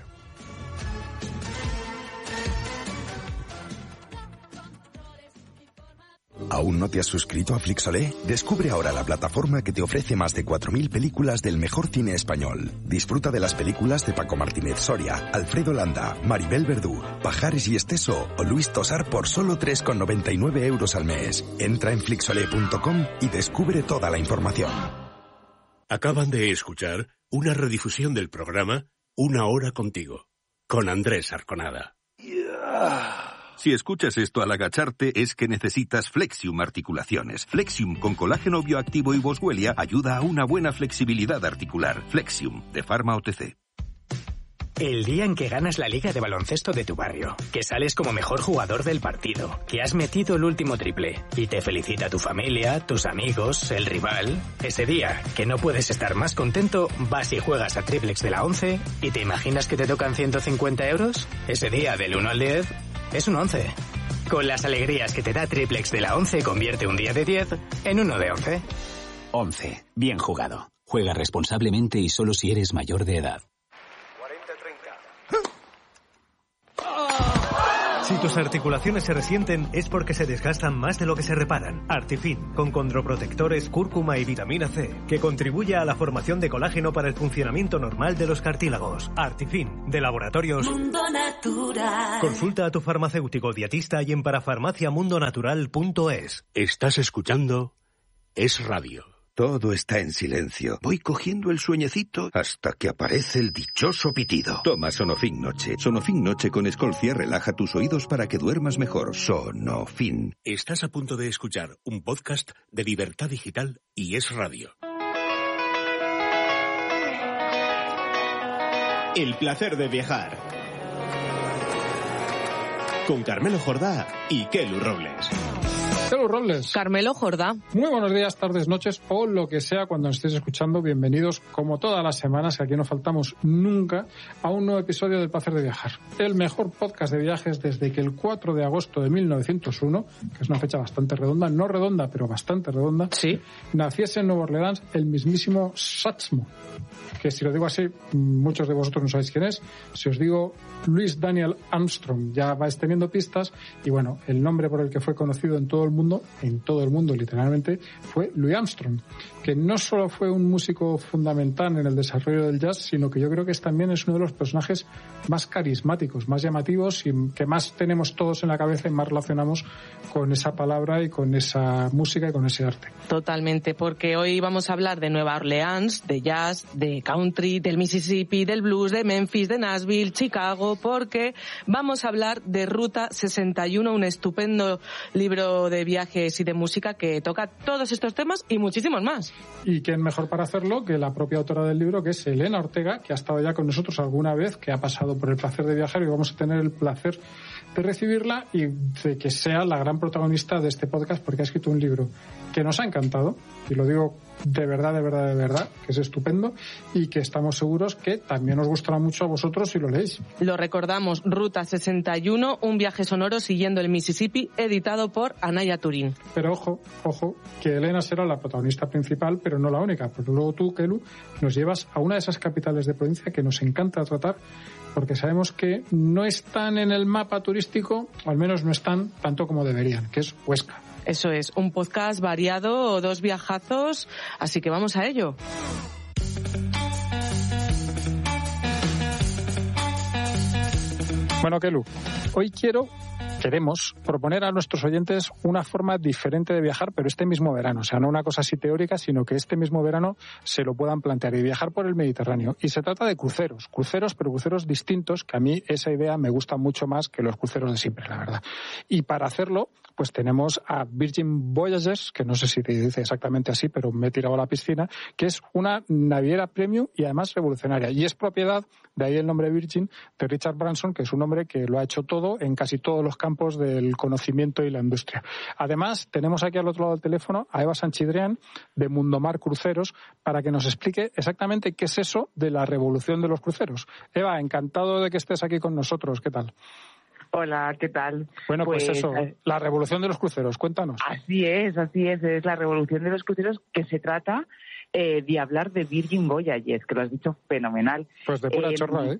[SPEAKER 3] ¿Aún no te has suscrito a Flixolé? Descubre ahora la plataforma que te ofrece más de cuatro mil películas del mejor cine español. Disfruta de las películas de Paco Martínez Soria, Alfredo Landa, Maribel Verdú, Pajares y Esteso o Luis Tosar por solo tres con noventa y nueve euros al mes. Entra en flixolé punto com y descubre toda la información.
[SPEAKER 4] Acaban de escuchar una redifusión del programa Una Hora Contigo, con Andrés Arconada.
[SPEAKER 3] Yeah. Si escuchas esto al agacharte es que necesitas Flexium Articulaciones. Flexium con colágeno bioactivo y boswellia ayuda a una buena flexibilidad articular. Flexium, de Pharma O T C.
[SPEAKER 5] El día en que ganas la liga de baloncesto de tu barrio, que sales como mejor jugador del partido, que has metido el último triple y te felicita tu familia, tus amigos, el rival. Ese día, que no puedes estar más contento, vas y juegas a Triplex de la once y te imaginas que te tocan ciento cincuenta euros. Ese día, del uno al diez, es un once. Con las alegrías que te da Triplex de la once, convierte un día de diez en uno de once.
[SPEAKER 6] once. Bien jugado. Juega responsablemente y solo si eres mayor de edad.
[SPEAKER 7] cuarenta treinta.
[SPEAKER 8] Si tus articulaciones se resienten es porque se desgastan más de lo que se reparan. Artifin, con condroprotectores, cúrcuma y vitamina C, que contribuye a la formación de colágeno para el funcionamiento normal de los cartílagos. Artifin, de Laboratorios
[SPEAKER 9] Mundo Natural.
[SPEAKER 8] Consulta a tu farmacéutico dietista y en parafarmaciamundonatural punto es.
[SPEAKER 4] Estás escuchando Es Radio.
[SPEAKER 10] Todo está en silencio. Voy cogiendo el sueñecito hasta que aparece el dichoso pitido. Toma Sonofin Noche. Sonofin Noche con Escolcia relaja tus oídos para que duermas mejor. Sonofin.
[SPEAKER 4] Estás a punto de escuchar un podcast de Libertad Digital y Es Radio.
[SPEAKER 11] El placer de viajar. Con Carmelo Jordá y Kelu Robles.
[SPEAKER 12] Kelu Robles.
[SPEAKER 13] Carmelo Jordá.
[SPEAKER 12] Muy buenos días, tardes, noches o lo que sea cuando nos estéis escuchando. Bienvenidos, como todas las semanas, que aquí no faltamos nunca, a un nuevo episodio del Placer de Viajar. El mejor podcast de viajes desde que el cuatro de agosto de mil novecientos uno, que es una fecha bastante redonda, no redonda, pero bastante redonda,
[SPEAKER 13] sí,
[SPEAKER 12] naciese en Nueva Orleans el mismísimo Satchmo. Que si lo digo así, muchos de vosotros no sabéis quién es. Si os digo Louis Daniel Armstrong, ya vais teniendo pistas. Y bueno, el nombre por el que fue conocido en todo el mundo, en todo el mundo literalmente, fue Louis Armstrong, que no solo fue un músico fundamental en el desarrollo del jazz, sino que yo creo que es, también es uno de los personajes más carismáticos, más llamativos y que más tenemos todos en la cabeza y más relacionamos con esa palabra y con esa música y con ese arte.
[SPEAKER 13] Totalmente, porque hoy vamos a hablar de Nueva Orleans, de jazz, de country, del Mississippi, del blues, de Memphis, de Nashville, Chicago, porque vamos a hablar de Ruta sesenta y uno, un estupendo libro de viajes y de música que toca todos estos temas y muchísimos más.
[SPEAKER 12] Y quién mejor para hacerlo que la propia autora del libro, que es Elena Ortega, que ha estado ya con nosotros alguna vez, que ha pasado por el placer de viajar y vamos a tener el placer de recibirla y de que sea la gran protagonista de este podcast, porque ha escrito un libro que nos ha encantado, y lo digo de verdad, de verdad, de verdad, que es estupendo y que estamos seguros que también os gustará mucho a vosotros si lo leéis.
[SPEAKER 13] Lo recordamos, Ruta sesenta y uno, un viaje sonoro siguiendo el Mississippi, editado por Anaya Turín.
[SPEAKER 12] Pero ojo, ojo, que Elena será la protagonista principal, pero no la única, porque luego tú, Kelu, nos llevas a una de esas capitales de provincia que nos encanta tratar, porque sabemos que no están en el mapa turístico, o al menos no están tanto como deberían, que es Huesca.
[SPEAKER 13] Eso es, un podcast variado, dos viajazos, así que vamos a ello.
[SPEAKER 12] Bueno, Kelu, hoy quiero... Queremos proponer a nuestros oyentes una forma diferente de viajar, pero este mismo verano. O sea, no una cosa así teórica, sino que este mismo verano se lo puedan plantear y viajar por el Mediterráneo. Y se trata de cruceros. Cruceros, pero cruceros distintos, que a mí esa idea me gusta mucho más que los cruceros de siempre, la verdad. Y para hacerlo, pues tenemos a Virgin Voyages, que no sé si te dice exactamente así, pero me he tirado a la piscina, que es una naviera premium y además revolucionaria. Y es propiedad, de ahí el nombre Virgin, de Richard Branson, que es un hombre que lo ha hecho todo en casi todos los campos del conocimiento y la industria. Además, tenemos aquí al otro lado del teléfono a Eva Sanchidrián, de Mundomar Cruceros, para que nos explique exactamente qué es eso de la revolución de los cruceros. Eva, encantado de que estés aquí con nosotros. ¿Qué tal?
[SPEAKER 14] Hola, ¿qué tal?
[SPEAKER 12] Bueno, pues, pues eso,
[SPEAKER 14] eh,
[SPEAKER 12] la revolución de los cruceros, cuéntanos.
[SPEAKER 14] Así es, así es, es la revolución de los cruceros, que se trata eh, de hablar de Virgin Voyages, que lo has dicho fenomenal.
[SPEAKER 12] Pues de pura eh, chorra, ¿eh?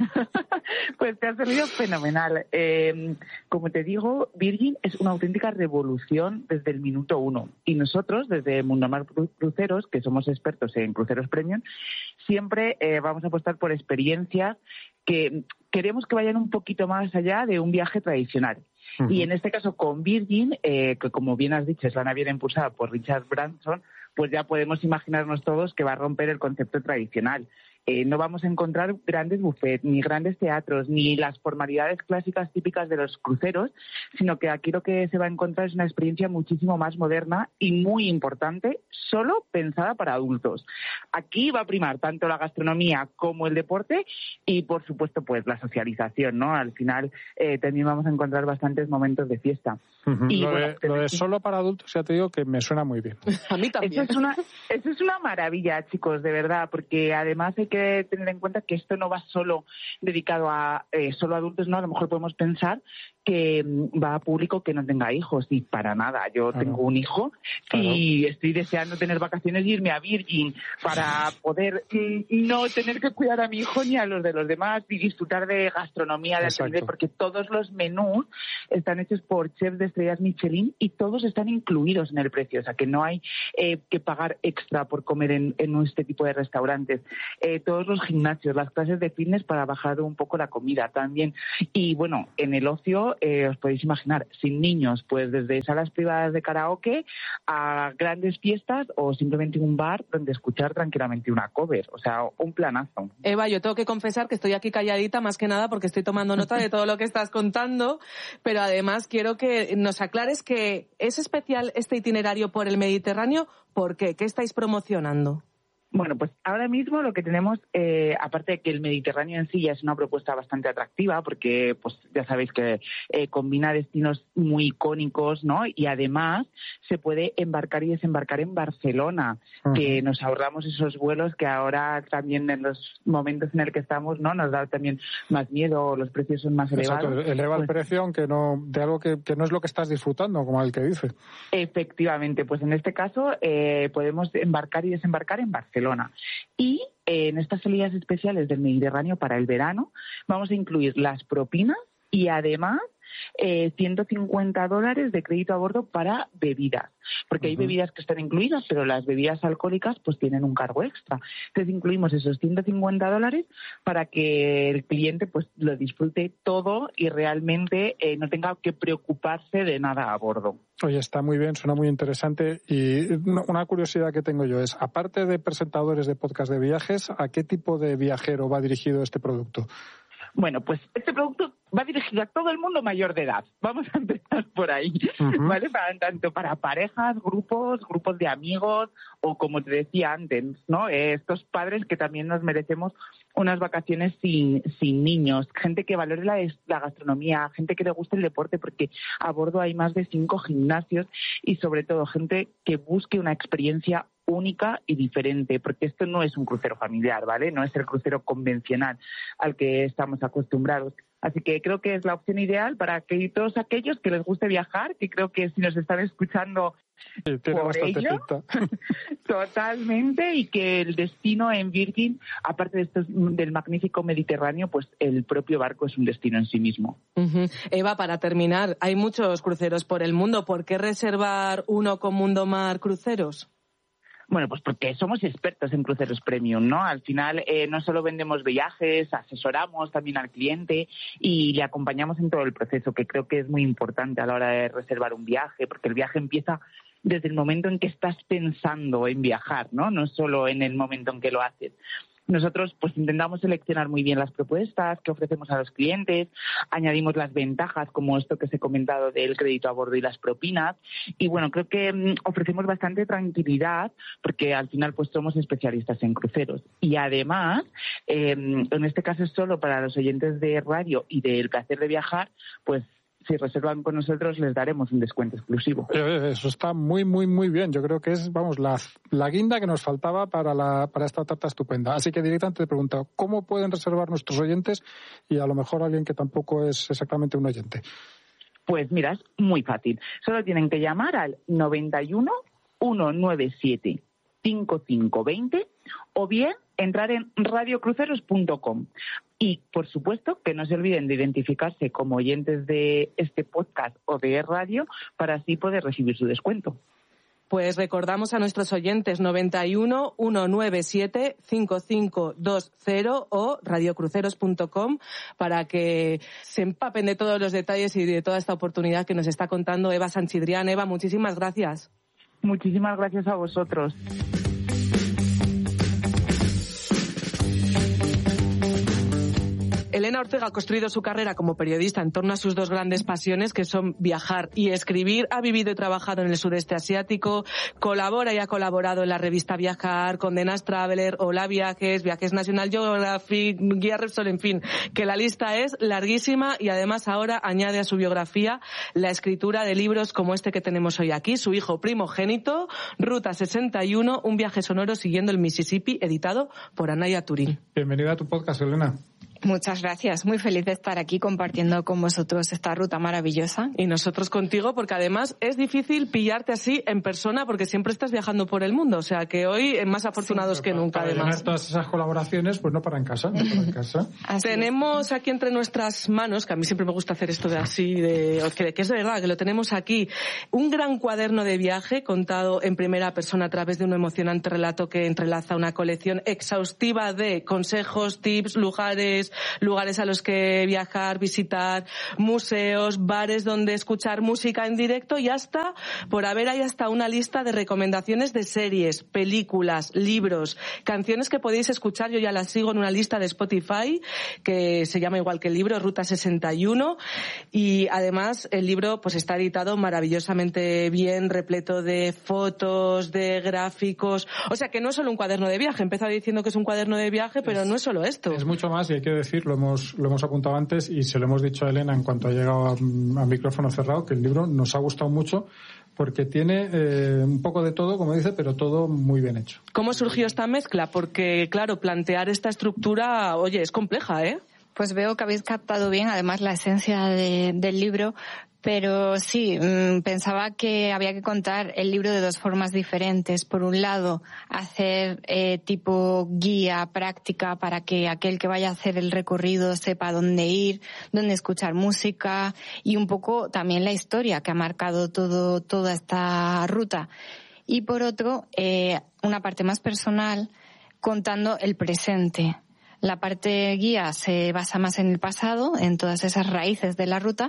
[SPEAKER 14] Pues te ha salido fenomenal. Eh, como te digo, Virgin es una auténtica revolución desde el minuto uno. Y nosotros, desde Mundomar Cruceros, que somos expertos en cruceros premium, siempre eh, vamos a apostar por experiencias que queremos que vayan un poquito más allá de un viaje tradicional. Uh-huh. Y en este caso con Virgin, eh, que como bien has dicho es la naviera impulsada por Richard Branson, pues ya podemos imaginarnos todos que va a romper el concepto tradicional. Eh, no vamos a encontrar grandes buffets, ni grandes teatros, ni las formalidades clásicas típicas de los cruceros, sino que aquí lo que se va a encontrar es una experiencia muchísimo más moderna y muy importante, solo pensada para adultos. Aquí va a primar tanto la gastronomía como el deporte y, por supuesto, pues la socialización, ¿no? Al final eh, también vamos a encontrar bastantes momentos de fiesta.
[SPEAKER 12] Uh-huh.
[SPEAKER 14] Y,
[SPEAKER 12] lo,
[SPEAKER 14] bueno,
[SPEAKER 12] de, lo de solo para adultos, ya te digo que me suena muy bien.
[SPEAKER 13] A mí también.
[SPEAKER 14] Eso es una, eso es una maravilla, chicos, de verdad, porque además hay que que tener en cuenta que esto no va solo dedicado a eh, solo adultos, ¿no? A lo mejor podemos pensar que va a público que no tenga hijos, y para nada. Yo claro. tengo un hijo claro. y estoy deseando tener vacaciones y irme a Virgin para poder mm, no tener que cuidar a mi hijo ni a los de los demás y disfrutar de gastronomía de alto nivel, porque todos los menús están hechos por chefs de estrellas Michelin y todos están incluidos en el precio, o sea que no hay eh, que pagar extra por comer en, en este tipo de restaurantes. Eh, todos los gimnasios, las clases de fitness para bajar un poco la comida también. Y bueno, en el ocio Eh, os podéis imaginar, sin niños, pues desde salas privadas de karaoke a grandes fiestas o simplemente un bar donde escuchar tranquilamente una cover, o sea, un planazo.
[SPEAKER 13] Eva, yo tengo que confesar que estoy aquí calladita más que nada porque estoy tomando nota de todo lo que estás contando, pero además quiero que nos aclares que es especial este itinerario por el Mediterráneo. ¿Por qué? ¿Qué estáis promocionando?
[SPEAKER 14] Bueno, pues ahora mismo lo que tenemos, eh, aparte de que el Mediterráneo en sí ya es una propuesta bastante atractiva, porque pues ya sabéis que eh, combina destinos muy icónicos, ¿no? Y además se puede embarcar y desembarcar en Barcelona, uh-huh. que nos ahorramos esos vuelos que ahora también en los momentos en el que estamos, ¿no? Nos da también más miedo, los precios son más
[SPEAKER 12] Exacto,
[SPEAKER 14] elevados.
[SPEAKER 12] Eleva
[SPEAKER 14] pues,
[SPEAKER 12] el precio aunque no de algo que, que no es lo que estás disfrutando, como el que dice.
[SPEAKER 14] Efectivamente, pues en este caso eh, podemos embarcar y desembarcar en Barcelona. Y eh, en estas salidas especiales del Mediterráneo para el verano vamos a incluir las propinas y además eh, ciento cincuenta dólares de crédito a bordo para bebidas, porque uh-huh. hay bebidas que están incluidas, pero las bebidas alcohólicas pues tienen un cargo extra. Entonces incluimos esos ciento cincuenta dólares para que el cliente pues lo disfrute todo y realmente eh, no tenga que preocuparse de nada a bordo.
[SPEAKER 12] Oye, está muy bien, suena muy interesante. Y una curiosidad que tengo yo es, aparte de presentadores de podcast de viajes, ¿a qué tipo de viajero va dirigido este producto?
[SPEAKER 14] Bueno, pues este producto va dirigido a todo el mundo mayor de edad. Vamos a empezar por ahí, uh-huh. ¿vale? Para, tanto para parejas, grupos, grupos de amigos o, como te decía antes, ¿no? Eh, estos padres que también nos merecemos unas vacaciones sin, sin niños, gente que valore la, la gastronomía, gente que le guste el deporte, porque a bordo hay más de cinco gimnasios y sobre todo gente que busque una experiencia única y diferente, porque esto no es un crucero familiar, ¿vale? No es el crucero convencional al que estamos acostumbrados. Así que creo que es la opción ideal para que todos aquellos que les guste viajar, que creo que si nos están escuchando
[SPEAKER 12] sí, tiene
[SPEAKER 14] por
[SPEAKER 12] bastante
[SPEAKER 14] ello,
[SPEAKER 12] pinta.
[SPEAKER 14] Totalmente, y que el destino en Virgin, aparte de estos, del magnífico Mediterráneo, pues el propio barco es un destino en sí mismo.
[SPEAKER 13] Uh-huh. Eva, para terminar, hay muchos cruceros por el mundo. ¿Por qué reservar uno con Mundomar Cruceros?
[SPEAKER 14] Bueno, pues porque somos expertos en cruceros premium, ¿no? Al final eh, no solo vendemos viajes, asesoramos también al cliente y le acompañamos en todo el proceso, que creo que es muy importante a la hora de reservar un viaje, porque el viaje empieza desde el momento en que estás pensando en viajar, ¿no? No solo en el momento en que lo haces. Nosotros pues intentamos seleccionar muy bien las propuestas que ofrecemos a los clientes, añadimos las ventajas como esto que os he comentado del crédito a bordo y las propinas, y bueno, creo que mmm, ofrecemos bastante tranquilidad porque al final pues somos especialistas en cruceros. Y además, eh, en este caso es solo para los oyentes de radio y del placer de viajar, pues si reservan con nosotros les daremos un descuento exclusivo.
[SPEAKER 12] Eso está muy, muy, muy bien. Yo creo que es, vamos, la, la guinda que nos faltaba para, la, para esta tarta estupenda. Así que directamente te pregunto, ¿cómo pueden reservar nuestros oyentes y a lo mejor alguien que tampoco es exactamente un oyente?
[SPEAKER 14] Pues mira, es muy fácil. Solo tienen que llamar al noventa y uno, ciento noventa y siete, cincuenta y cinco veinte o bien entrar en radio cruceros punto com. Y, por supuesto, que no se olviden de identificarse como oyentes de este podcast o de radio para así poder recibir su descuento.
[SPEAKER 13] Pues recordamos a nuestros oyentes noventa y uno, ciento noventa y siete, cincuenta y cinco veinte o radio cruceros punto com para que se empapen de todos los detalles y de toda esta oportunidad que nos está contando Eva Sanchidrián. Eva, muchísimas gracias.
[SPEAKER 14] Muchísimas gracias a vosotros.
[SPEAKER 13] Elena Ortega ha construido su carrera como periodista en torno a sus dos grandes pasiones, que son viajar y escribir. Ha vivido y trabajado en el sudeste asiático, colabora y ha colaborado en la revista Viajar, Condenas Traveler, Hola Viajes, Viajes National Geographic, Guía Repsol, en fin, que la lista es larguísima y además ahora añade a su biografía la escritura de libros como este que tenemos hoy aquí, su hijo primogénito, Ruta sesenta y uno, un viaje sonoro siguiendo el Mississippi, editado por Anaya Turín.
[SPEAKER 12] Bienvenida a tu podcast, Elena.
[SPEAKER 15] Muchas gracias, muy feliz de estar aquí compartiendo con vosotros esta ruta maravillosa.
[SPEAKER 13] Y nosotros contigo, porque además es difícil pillarte así en persona porque siempre estás viajando por el mundo, o sea que hoy más afortunados sí, que
[SPEAKER 12] para,
[SPEAKER 13] nunca
[SPEAKER 12] para
[SPEAKER 13] además.
[SPEAKER 12] Llenar todas esas colaboraciones, pues no para en casa, no para en casa.
[SPEAKER 13] Tenemos aquí entre nuestras manos, que a mí siempre me gusta hacer esto de así, de que, que es de verdad, que lo tenemos aquí, un gran cuaderno de viaje contado en primera persona a través de un emocionante relato que entrelaza una colección exhaustiva de consejos, tips, lugares, lugares a los que viajar, visitar, museos, bares donde escuchar música en directo y hasta, por haber ahí hasta una lista de recomendaciones de series, películas, libros, canciones que podéis escuchar. Yo ya las sigo en una lista de Spotify que se llama igual que el libro, Ruta sesenta y uno, y además el libro pues está editado maravillosamente bien, repleto de fotos, de gráficos, o sea que no es solo un cuaderno de viaje. He empezado diciendo que es un cuaderno de viaje, pero es, no es solo esto.
[SPEAKER 12] Es mucho más, y hay que decir, lo hemos, lo hemos apuntado antes y se lo hemos dicho a Elena en cuanto ha llegado a, a micrófono cerrado, que el libro nos ha gustado mucho porque tiene eh, un poco de todo, como dice, pero todo muy bien hecho.
[SPEAKER 13] ¿Cómo surgió esta mezcla? Porque, claro, plantear esta estructura, oye, es compleja, ¿eh?
[SPEAKER 15] Pues veo que habéis captado bien, además, la esencia de, del libro. Pero sí, mmm, pensaba que había que contar el libro de dos formas diferentes. Por un lado, hacer eh, tipo guía práctica para que aquel que vaya a hacer el recorrido sepa dónde ir, dónde escuchar música y un poco también la historia que ha marcado todo toda esta ruta. Y por otro, eh, una parte más personal contando el presente. La parte guía se basa más en el pasado, en todas esas raíces de la ruta,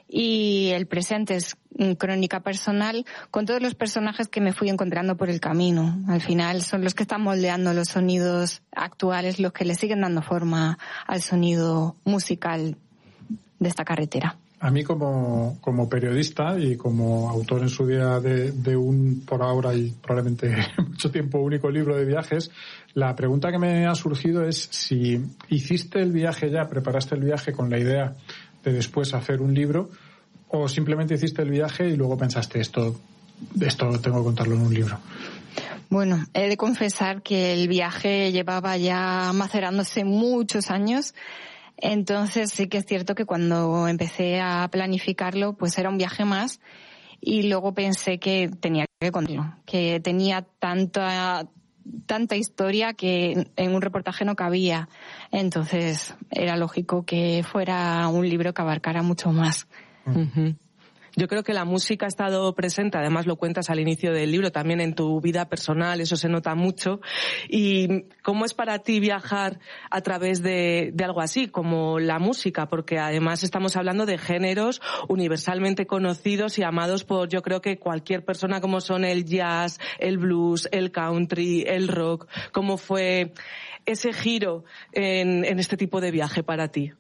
[SPEAKER 15] y el presente es crónica personal con todos los personajes que me fui encontrando por el camino. Al final son los que están moldeando los sonidos actuales, los que le siguen dando forma al sonido musical de esta carretera.
[SPEAKER 12] A mí como, como periodista y como autor en su día de, de un, por ahora y probablemente mucho tiempo, único libro de viajes, la pregunta que me ha surgido es si hiciste el viaje ya, preparaste el viaje con la idea de después hacer un libro, o simplemente hiciste el viaje y luego pensaste esto, esto tengo que contarlo en un libro.
[SPEAKER 15] Bueno, he de confesar que el viaje llevaba ya macerándose muchos años. Entonces sí que es cierto que cuando empecé a planificarlo, pues era un viaje más, y luego pensé que tenía que contarlo, que tenía tanta tanta historia que en un reportaje no cabía. Entonces era lógico que fuera un libro que abarcara mucho más.
[SPEAKER 13] Uh-huh. Yo creo que la música ha estado presente, además lo cuentas al inicio del libro, también en tu vida personal, eso se nota mucho. ¿Y cómo es para ti viajar a través de, de algo así, como la música? Porque además estamos hablando de géneros universalmente conocidos y amados por, yo creo que cualquier persona, como son el jazz, el blues, el country, el rock. ¿Cómo fue ese giro en, en este tipo de viaje para ti?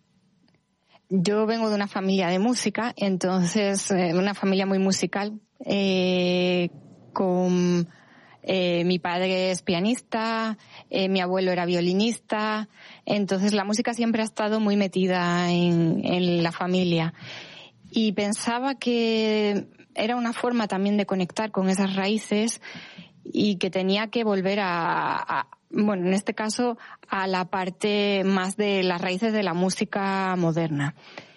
[SPEAKER 15] Yo vengo de una familia de música, entonces, eh, una familia muy musical, eh, con, eh, mi padre es pianista, eh, mi abuelo era violinista, entonces la música siempre ha estado muy metida en, en la familia. Y pensaba que era una forma también de conectar con esas raíces y que tenía que volver a, a bueno, en este caso, a la parte más de las raíces de la música moderna.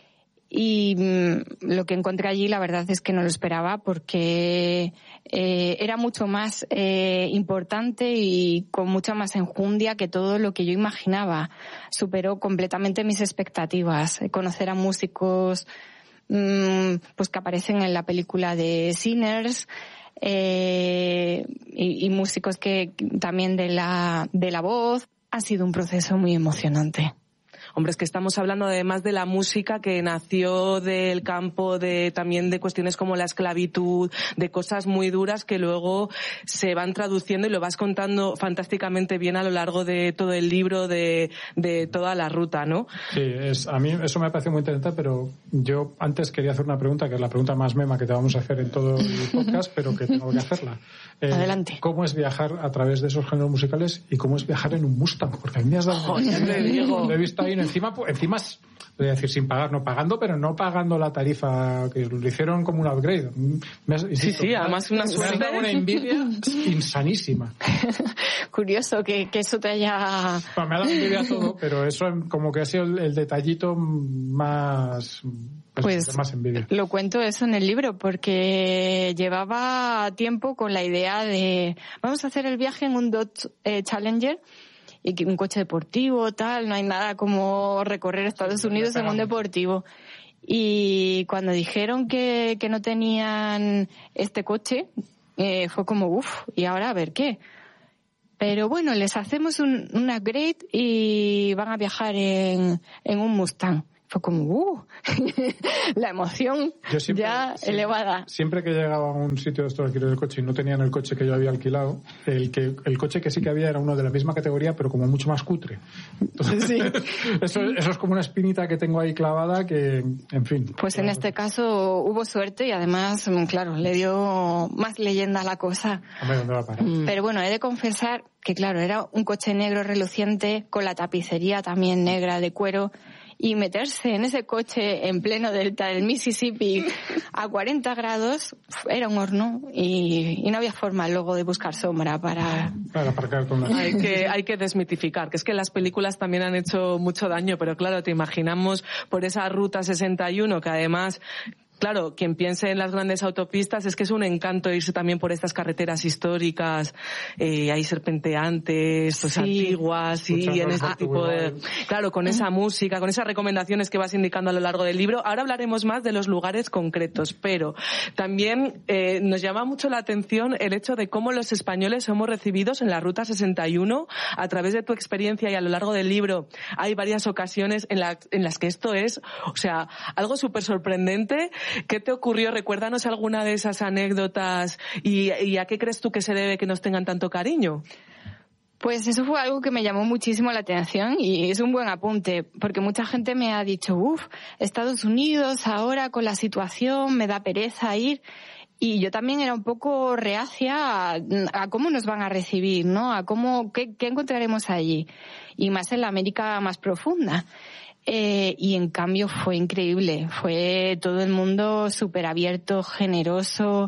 [SPEAKER 15] Y mmm, lo que encontré allí, la verdad es que no lo esperaba, porque eh, era mucho más eh, importante y con mucha más enjundia que todo lo que yo imaginaba. Superó completamente mis expectativas. Conocer a músicos mmm, pues que aparecen en la película de Sinners, Eh, y, y músicos que también de la de la voz. Ha sido un proceso muy emocionante.
[SPEAKER 13] hombre, es que estamos hablando además de la música que nació del campo de también de cuestiones como la esclavitud, de cosas muy duras que luego se van traduciendo y lo vas contando fantásticamente bien a lo largo de todo el libro, de, de toda la ruta, ¿no?
[SPEAKER 12] Sí, es, a mí eso me parece muy interesante, pero yo antes quería hacer una pregunta, que es la pregunta más mema que te vamos a hacer en todo el podcast, pero que tengo que hacerla. Eh,
[SPEAKER 15] Adelante.
[SPEAKER 12] ¿Cómo es viajar a través de esos géneros musicales y cómo es viajar en un Mustang? Porque a mí me has dado...
[SPEAKER 13] Oh, ya te digo.
[SPEAKER 12] Lo he visto ahí, encima, encima voy a decir sin pagar, no pagando, pero no pagando la tarifa, que lo hicieron como un upgrade. Me has, insisto,
[SPEAKER 13] sí, sí, además una suerte.
[SPEAKER 12] Me has dado una envidia insanísima.
[SPEAKER 15] Curioso que, que eso te haya...
[SPEAKER 12] Bueno, me ha dado envidia todo, pero eso como que ha sido el, el detallito más...
[SPEAKER 15] Pues
[SPEAKER 12] más envidia.
[SPEAKER 15] Lo cuento eso en el libro porque llevaba tiempo con la idea de vamos a hacer el viaje en un Dodge eh, Challenger y que un coche deportivo, tal, no hay nada como recorrer Estados sí, Unidos en un deportivo. Y cuando dijeron que, que no tenían este coche, eh, fue como, uff, ¿y ahora a ver qué? Pero bueno, les hacemos un, un upgrade y van a viajar en, en un Mustang. Fue como, uh, la emoción siempre, ya siempre, elevada.
[SPEAKER 12] Siempre que llegaba a un sitio de estos alquiler del coche y no tenían el coche que yo había alquilado, el que el coche que sí que había era uno de la misma categoría, pero como mucho más cutre. Entonces, sí. eso, eso es como una espinita que tengo ahí clavada que, en fin.
[SPEAKER 15] Pues en este caso hubo suerte y además, claro, le dio más leyenda a la cosa.
[SPEAKER 12] Hombre, ¿dónde va a parar?
[SPEAKER 15] Pero bueno, he de confesar que, claro, era un coche negro reluciente con la tapicería también negra de cuero. Y meterse en ese coche en pleno delta del Mississippi a cuarenta grados era un horno y, y no había forma luego de buscar sombra para...
[SPEAKER 12] Para aparcar con la...
[SPEAKER 13] Hay que, hay que desmitificar, que es que las películas también han hecho mucho daño, pero claro, te imaginamos por esa ruta sesenta y uno que además... Claro, quien piense en las grandes autopistas es que es un encanto irse también por estas carreteras históricas, eh, hay serpenteantes, pues sí, antiguas y, y en este tipo de... Claro, con esa música, con esas recomendaciones que vas indicando a lo largo del libro. Ahora hablaremos más de los lugares concretos, pero también eh, nos llama mucho la atención el hecho de cómo los españoles somos recibidos en la Ruta sesenta y uno. A través de tu experiencia y a lo largo del libro hay varias ocasiones en, la, en las que esto es, o sea, algo súper sorprendente. ¿Qué te ocurrió? Recuérdanos alguna de esas anécdotas y, y a qué crees tú que se debe que nos tengan tanto cariño.
[SPEAKER 15] Pues eso fue algo que me llamó muchísimo la atención y es un buen apunte, porque mucha gente me ha dicho, uff, Estados Unidos ahora con la situación me da pereza ir. Y yo también era un poco reacia a, a cómo nos van a recibir, ¿no? A cómo, qué, qué encontraremos allí. Y más en la América más profunda. Eh, y en cambio fue increíble, fue todo el mundo súper abierto, generoso,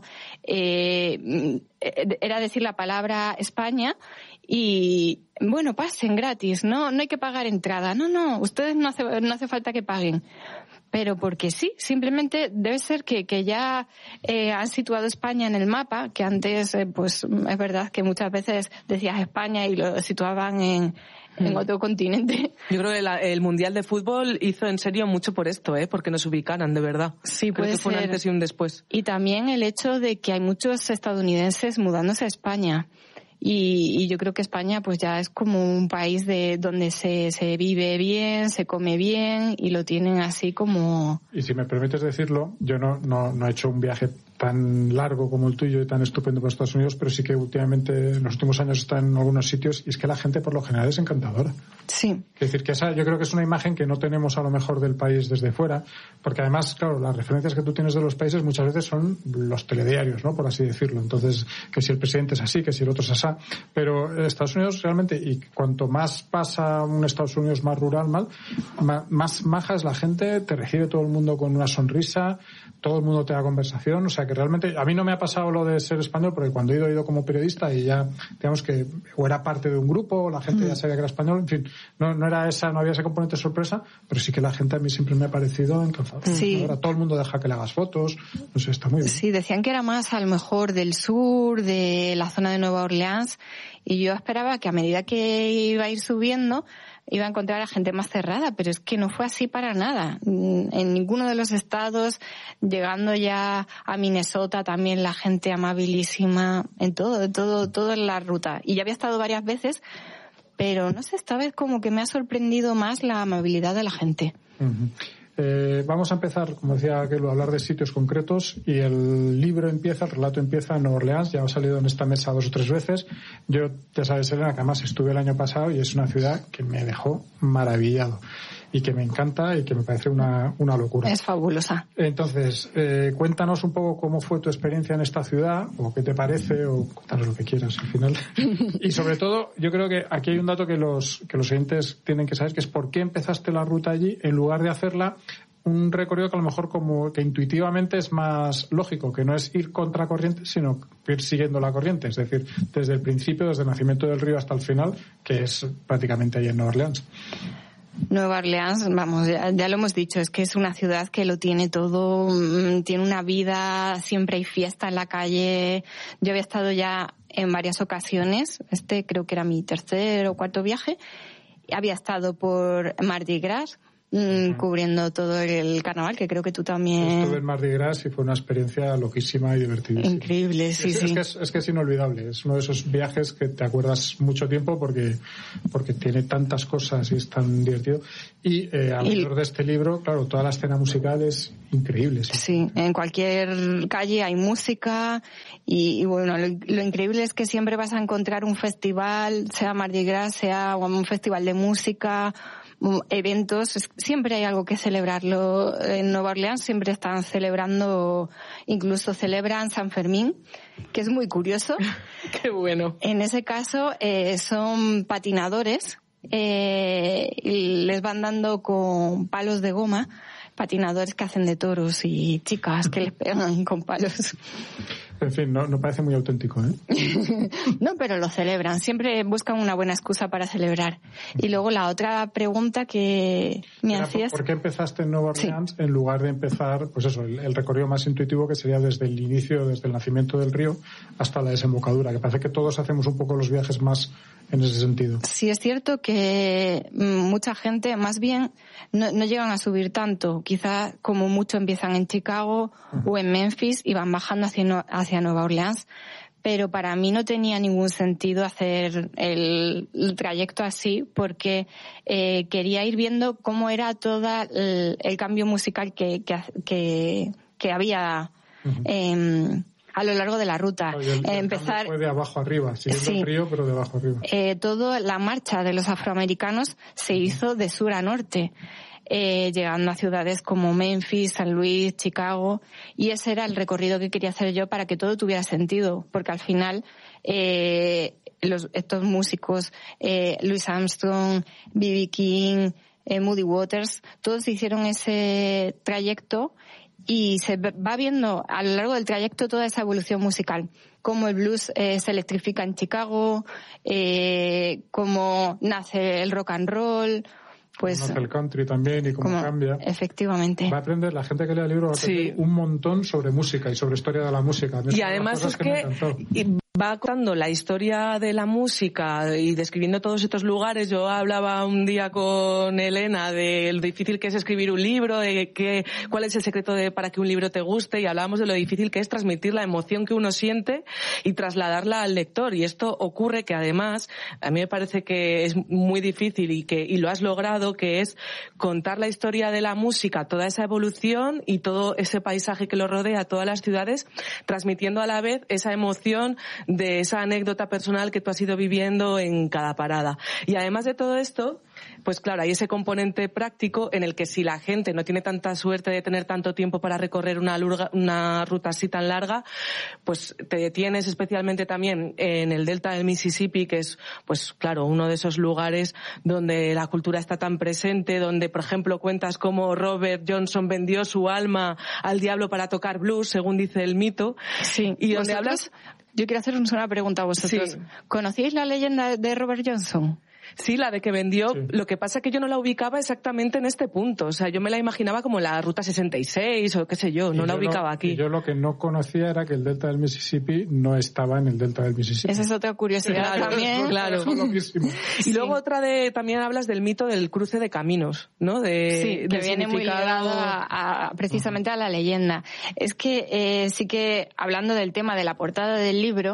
[SPEAKER 15] eh, era decir la palabra España y bueno, pasen gratis, no, no hay que pagar entrada, no, no, ustedes no hace, no hace falta que paguen. Pero porque sí, simplemente debe ser que, que ya eh, han situado España en el mapa, que antes, eh, pues es verdad que muchas veces decías España y lo situaban en, en otro continente.
[SPEAKER 13] Yo creo que la, el Mundial de Fútbol hizo en serio mucho por esto, ¿eh? Porque nos ubicaran, de verdad.
[SPEAKER 15] Sí,
[SPEAKER 13] creo
[SPEAKER 15] puede
[SPEAKER 13] que fue
[SPEAKER 15] ser.
[SPEAKER 13] un antes y un después.
[SPEAKER 15] Y también el hecho de que hay muchos estadounidenses mudándose a España. Y, y yo creo que España pues ya es como un país de donde se, se vive bien, se come bien y lo tienen así como...
[SPEAKER 12] Y si me permites decirlo, yo no, no, no he hecho un viaje tan largo como el tuyo y tan estupendo por Estados Unidos, pero sí que últimamente en los últimos años está en algunos sitios y es que la gente por lo general es encantadora.
[SPEAKER 15] Sí.
[SPEAKER 12] Es decir, que esa yo creo que es una imagen que no tenemos a lo mejor del país desde fuera, porque además, claro, las referencias que tú tienes de los países muchas veces son los telediarios, ¿no? Por así decirlo. Entonces, que si el presidente es así, que si el otro es así. Pero Estados Unidos realmente, y cuanto más pasa un Estados Unidos más rural, mal, más maja es la gente, te recibe todo el mundo con una sonrisa, todo el mundo te da conversación, o sea que realmente, a mí no me ha pasado lo de ser español, porque cuando he ido, he ido como periodista y ya, digamos que, o era parte de un grupo, o la gente mm. ya sabía que era español, en fin, no, no era esa, no había ese componente de sorpresa, pero sí que la gente a mí siempre me ha parecido encantadora.
[SPEAKER 15] Sí.
[SPEAKER 12] Ahora todo el mundo deja que le hagas fotos, no sé, está muy bien.
[SPEAKER 15] Sí, decían que era más a lo mejor del sur, de la zona de Nueva Orleans, y yo esperaba que a medida que iba a ir subiendo, iba a encontrar a gente más cerrada, pero es que no fue así para nada. En ninguno de los estados, llegando ya a Minnesota, también la gente amabilísima, en todo, todo, todo en la ruta. Y ya había estado varias veces, pero no sé, esta vez como que me ha sorprendido más la amabilidad de la gente.
[SPEAKER 12] Uh-huh. Eh, vamos a empezar, como decía aquel, a hablar de sitios concretos, y el libro empieza, el relato empieza en Nueva Orleans. Ya ha salido en esta mesa dos o tres veces. Yo, ya sabes, Elena, que además estuve el año pasado y es una ciudad que me dejó maravillado y que me encanta y que me parece una, una locura.
[SPEAKER 15] Es fabulosa.
[SPEAKER 12] Entonces, eh, cuéntanos un poco cómo fue tu experiencia en esta ciudad, o qué te parece, o cuéntanos lo que quieras al final. Y sobre todo, yo creo que aquí hay un dato que los, que los oyentes tienen que saber, que es por qué empezaste la ruta allí, en lugar de hacerla un recorrido que a lo mejor como que intuitivamente es más lógico, que no es ir contra corriente, sino ir siguiendo la corriente, es decir, desde el principio, desde el nacimiento del río hasta el final, que es prácticamente ahí en Nueva Orleans.
[SPEAKER 15] Nueva Orleans, vamos, ya, ya lo hemos dicho, es que es una ciudad que lo tiene todo, tiene una vida, siempre hay fiesta en la calle. Yo había estado ya en varias ocasiones, este creo que era mi tercer o cuarto viaje, había estado por Mardi Gras, Mm, cubriendo todo el carnaval, que creo que tú también...
[SPEAKER 12] Estuve en Mardi Gras y fue una experiencia loquísima y divertidísima.
[SPEAKER 15] Increíble, sí,
[SPEAKER 12] es,
[SPEAKER 15] sí.
[SPEAKER 12] Es que es, es que es inolvidable, es uno de esos viajes que te acuerdas mucho tiempo porque porque tiene tantas cosas y es tan divertido. Y eh, alrededor y... de este libro, claro, toda la escena musical es increíble. Sí,
[SPEAKER 15] sí, en cualquier calle hay música y, y bueno, lo, lo increíble es que siempre vas a encontrar un festival, sea Mardi Gras, sea un festival de música, eventos, siempre hay algo que celebrarlo. En Nueva Orleans siempre están celebrando, incluso celebran San Fermín, que es muy curioso.
[SPEAKER 13] Qué bueno.
[SPEAKER 15] En ese caso eh, son patinadores, eh, y les van dando con palos de goma, patinadores que hacen de toros y chicas que les pegan con palos.
[SPEAKER 12] En fin, no, no parece muy auténtico, ¿eh?
[SPEAKER 15] No, pero lo celebran. Siempre buscan una buena excusa para celebrar. Y luego la otra pregunta que me
[SPEAKER 12] Era,
[SPEAKER 15] hacías...
[SPEAKER 12] ¿Por qué empezaste en Nueva Orleans
[SPEAKER 15] sí.
[SPEAKER 12] en lugar de empezar, pues eso, el, el recorrido más intuitivo, que sería desde el inicio, desde el nacimiento del río hasta la desembocadura? Que parece que todos hacemos un poco los viajes más en ese sentido.
[SPEAKER 15] Sí, es cierto que mucha gente, más bien, no, no llegan a subir tanto. Quizá como mucho empiezan en Chicago uh-huh. o en Memphis y van bajando hacia, hacia Nueva Orleans. Pero para mí no tenía ningún sentido hacer el, el trayecto así, porque eh, quería ir viendo cómo era todo el, el cambio musical que, que, que, que había uh-huh. eh, a lo largo de la ruta.
[SPEAKER 12] No, el, el
[SPEAKER 15] Empezar
[SPEAKER 12] fue de abajo arriba, siguiendo
[SPEAKER 15] sí.
[SPEAKER 12] el río, pero de abajo arriba.
[SPEAKER 15] Eh, toda la marcha de los afroamericanos se hizo de sur a norte. Eh, llegando a ciudades como Memphis, San Luis, Chicago, y ese era el recorrido que quería hacer yo para que todo tuviera sentido, porque al final eh, los, estos músicos, eh, Louis Armstrong, B B King, eh, Muddy Waters, todos hicieron ese trayecto y se va viendo a lo largo del trayecto toda esa evolución musical, cómo el blues eh, se electrifica en Chicago, eh, cómo nace el rock and roll. Pues
[SPEAKER 12] conoce el country también y cómo
[SPEAKER 15] como,
[SPEAKER 12] cambia.
[SPEAKER 15] Efectivamente.
[SPEAKER 12] Va a aprender, la gente que lea el libro va a aprender sí. un montón sobre música y sobre historia de la música.
[SPEAKER 13] Y además es que, que va contando la historia de la música y describiendo todos estos lugares. Yo hablaba un día con Elena de lo difícil que es escribir un libro, de que, cuál es el secreto de para que un libro te guste, y hablábamos de lo difícil que es transmitir la emoción que uno siente y trasladarla al lector. Y esto ocurre que además, a mí me parece que es muy difícil y que y lo has logrado, que es contar la historia de la música, toda esa evolución y todo ese paisaje que lo rodea, todas las ciudades, transmitiendo a la vez esa emoción de esa anécdota personal que tú has ido viviendo en cada parada. Y además de todo esto, pues claro, hay ese componente práctico en el que si la gente no tiene tanta suerte de tener tanto tiempo para recorrer una, lurga, una ruta así tan larga, pues te detienes especialmente también en el delta del Mississippi, que es, pues claro, uno de esos lugares donde la cultura está tan presente, donde, por ejemplo, cuentas cómo Robert Johnson vendió su alma al diablo para tocar blues, según dice el mito.
[SPEAKER 15] Sí.
[SPEAKER 13] Y donde hablas...
[SPEAKER 15] Yo quiero haceros una pregunta a vosotros. Sí. ¿Conocíais la leyenda de Robert Johnson?
[SPEAKER 13] Sí, la de que vendió.
[SPEAKER 12] Sí.
[SPEAKER 13] Lo que pasa es que yo no la ubicaba exactamente en este punto. O sea, yo me la imaginaba como la ruta sesenta y seis o qué sé yo. No y la yo ubicaba
[SPEAKER 12] lo,
[SPEAKER 13] aquí.
[SPEAKER 12] Y yo lo que no conocía era que el delta del Mississippi no estaba en el delta del Mississippi.
[SPEAKER 15] Esa es otra curiosidad
[SPEAKER 13] claro,
[SPEAKER 15] también.
[SPEAKER 13] Claro.
[SPEAKER 12] Y
[SPEAKER 13] sí. luego otra de, también hablas del mito del cruce de caminos, ¿no? De,
[SPEAKER 15] sí, que viene muy ligado a, a, precisamente uh-huh. a la leyenda. Es que eh, sí que, hablando del tema de la portada del libro,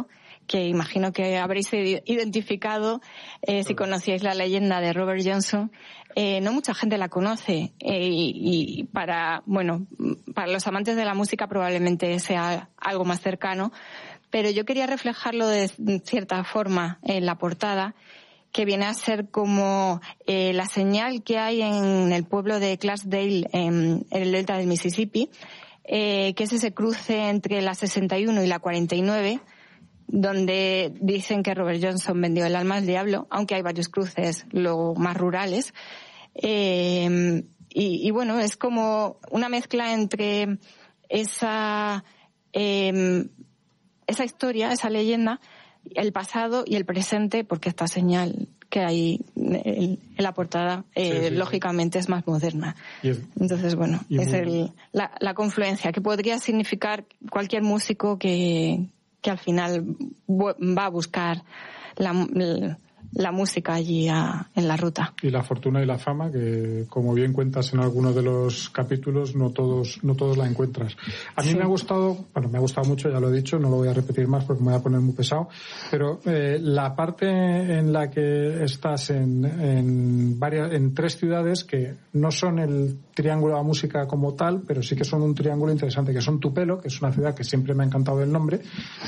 [SPEAKER 15] que imagino que habréis identificado eh, si conocíais la leyenda de Robert Johnson. Eh, no mucha gente la conoce eh, y, y para, bueno, para los amantes de la música probablemente sea algo más cercano, pero yo quería reflejarlo de cierta forma en la portada, que viene a ser como eh, la señal que hay en el pueblo de Clarksdale, en, en el delta del Mississippi, eh, que es ese cruce entre la sesenta y uno y la cuarenta y nueve, donde dicen que Robert Johnson vendió el alma al diablo, aunque hay varios cruces luego más rurales. Eh, y, y bueno, es como una mezcla entre esa, eh, esa historia, esa leyenda, el pasado y el presente, porque esta señal que hay en la portada, eh, sí, sí, lógicamente sí. es más moderna. Es, Entonces, bueno, es muy... el, la, la confluencia, que podría significar cualquier músico que, que al final va a buscar la, la música allí a, en la ruta.
[SPEAKER 12] Y la fortuna y la fama, que como bien cuentas en algunos de los capítulos, no todos no todos la encuentras. A mí sí. me ha gustado, bueno, me ha gustado mucho, ya lo he dicho, no lo voy a repetir más porque me voy a poner muy pesado, pero eh, la parte en la que estás en, en varias, en tres ciudades que no son el triángulo de la música como tal, pero sí que son un triángulo interesante, que son Tupelo, que es una ciudad que siempre me ha encantado el nombre,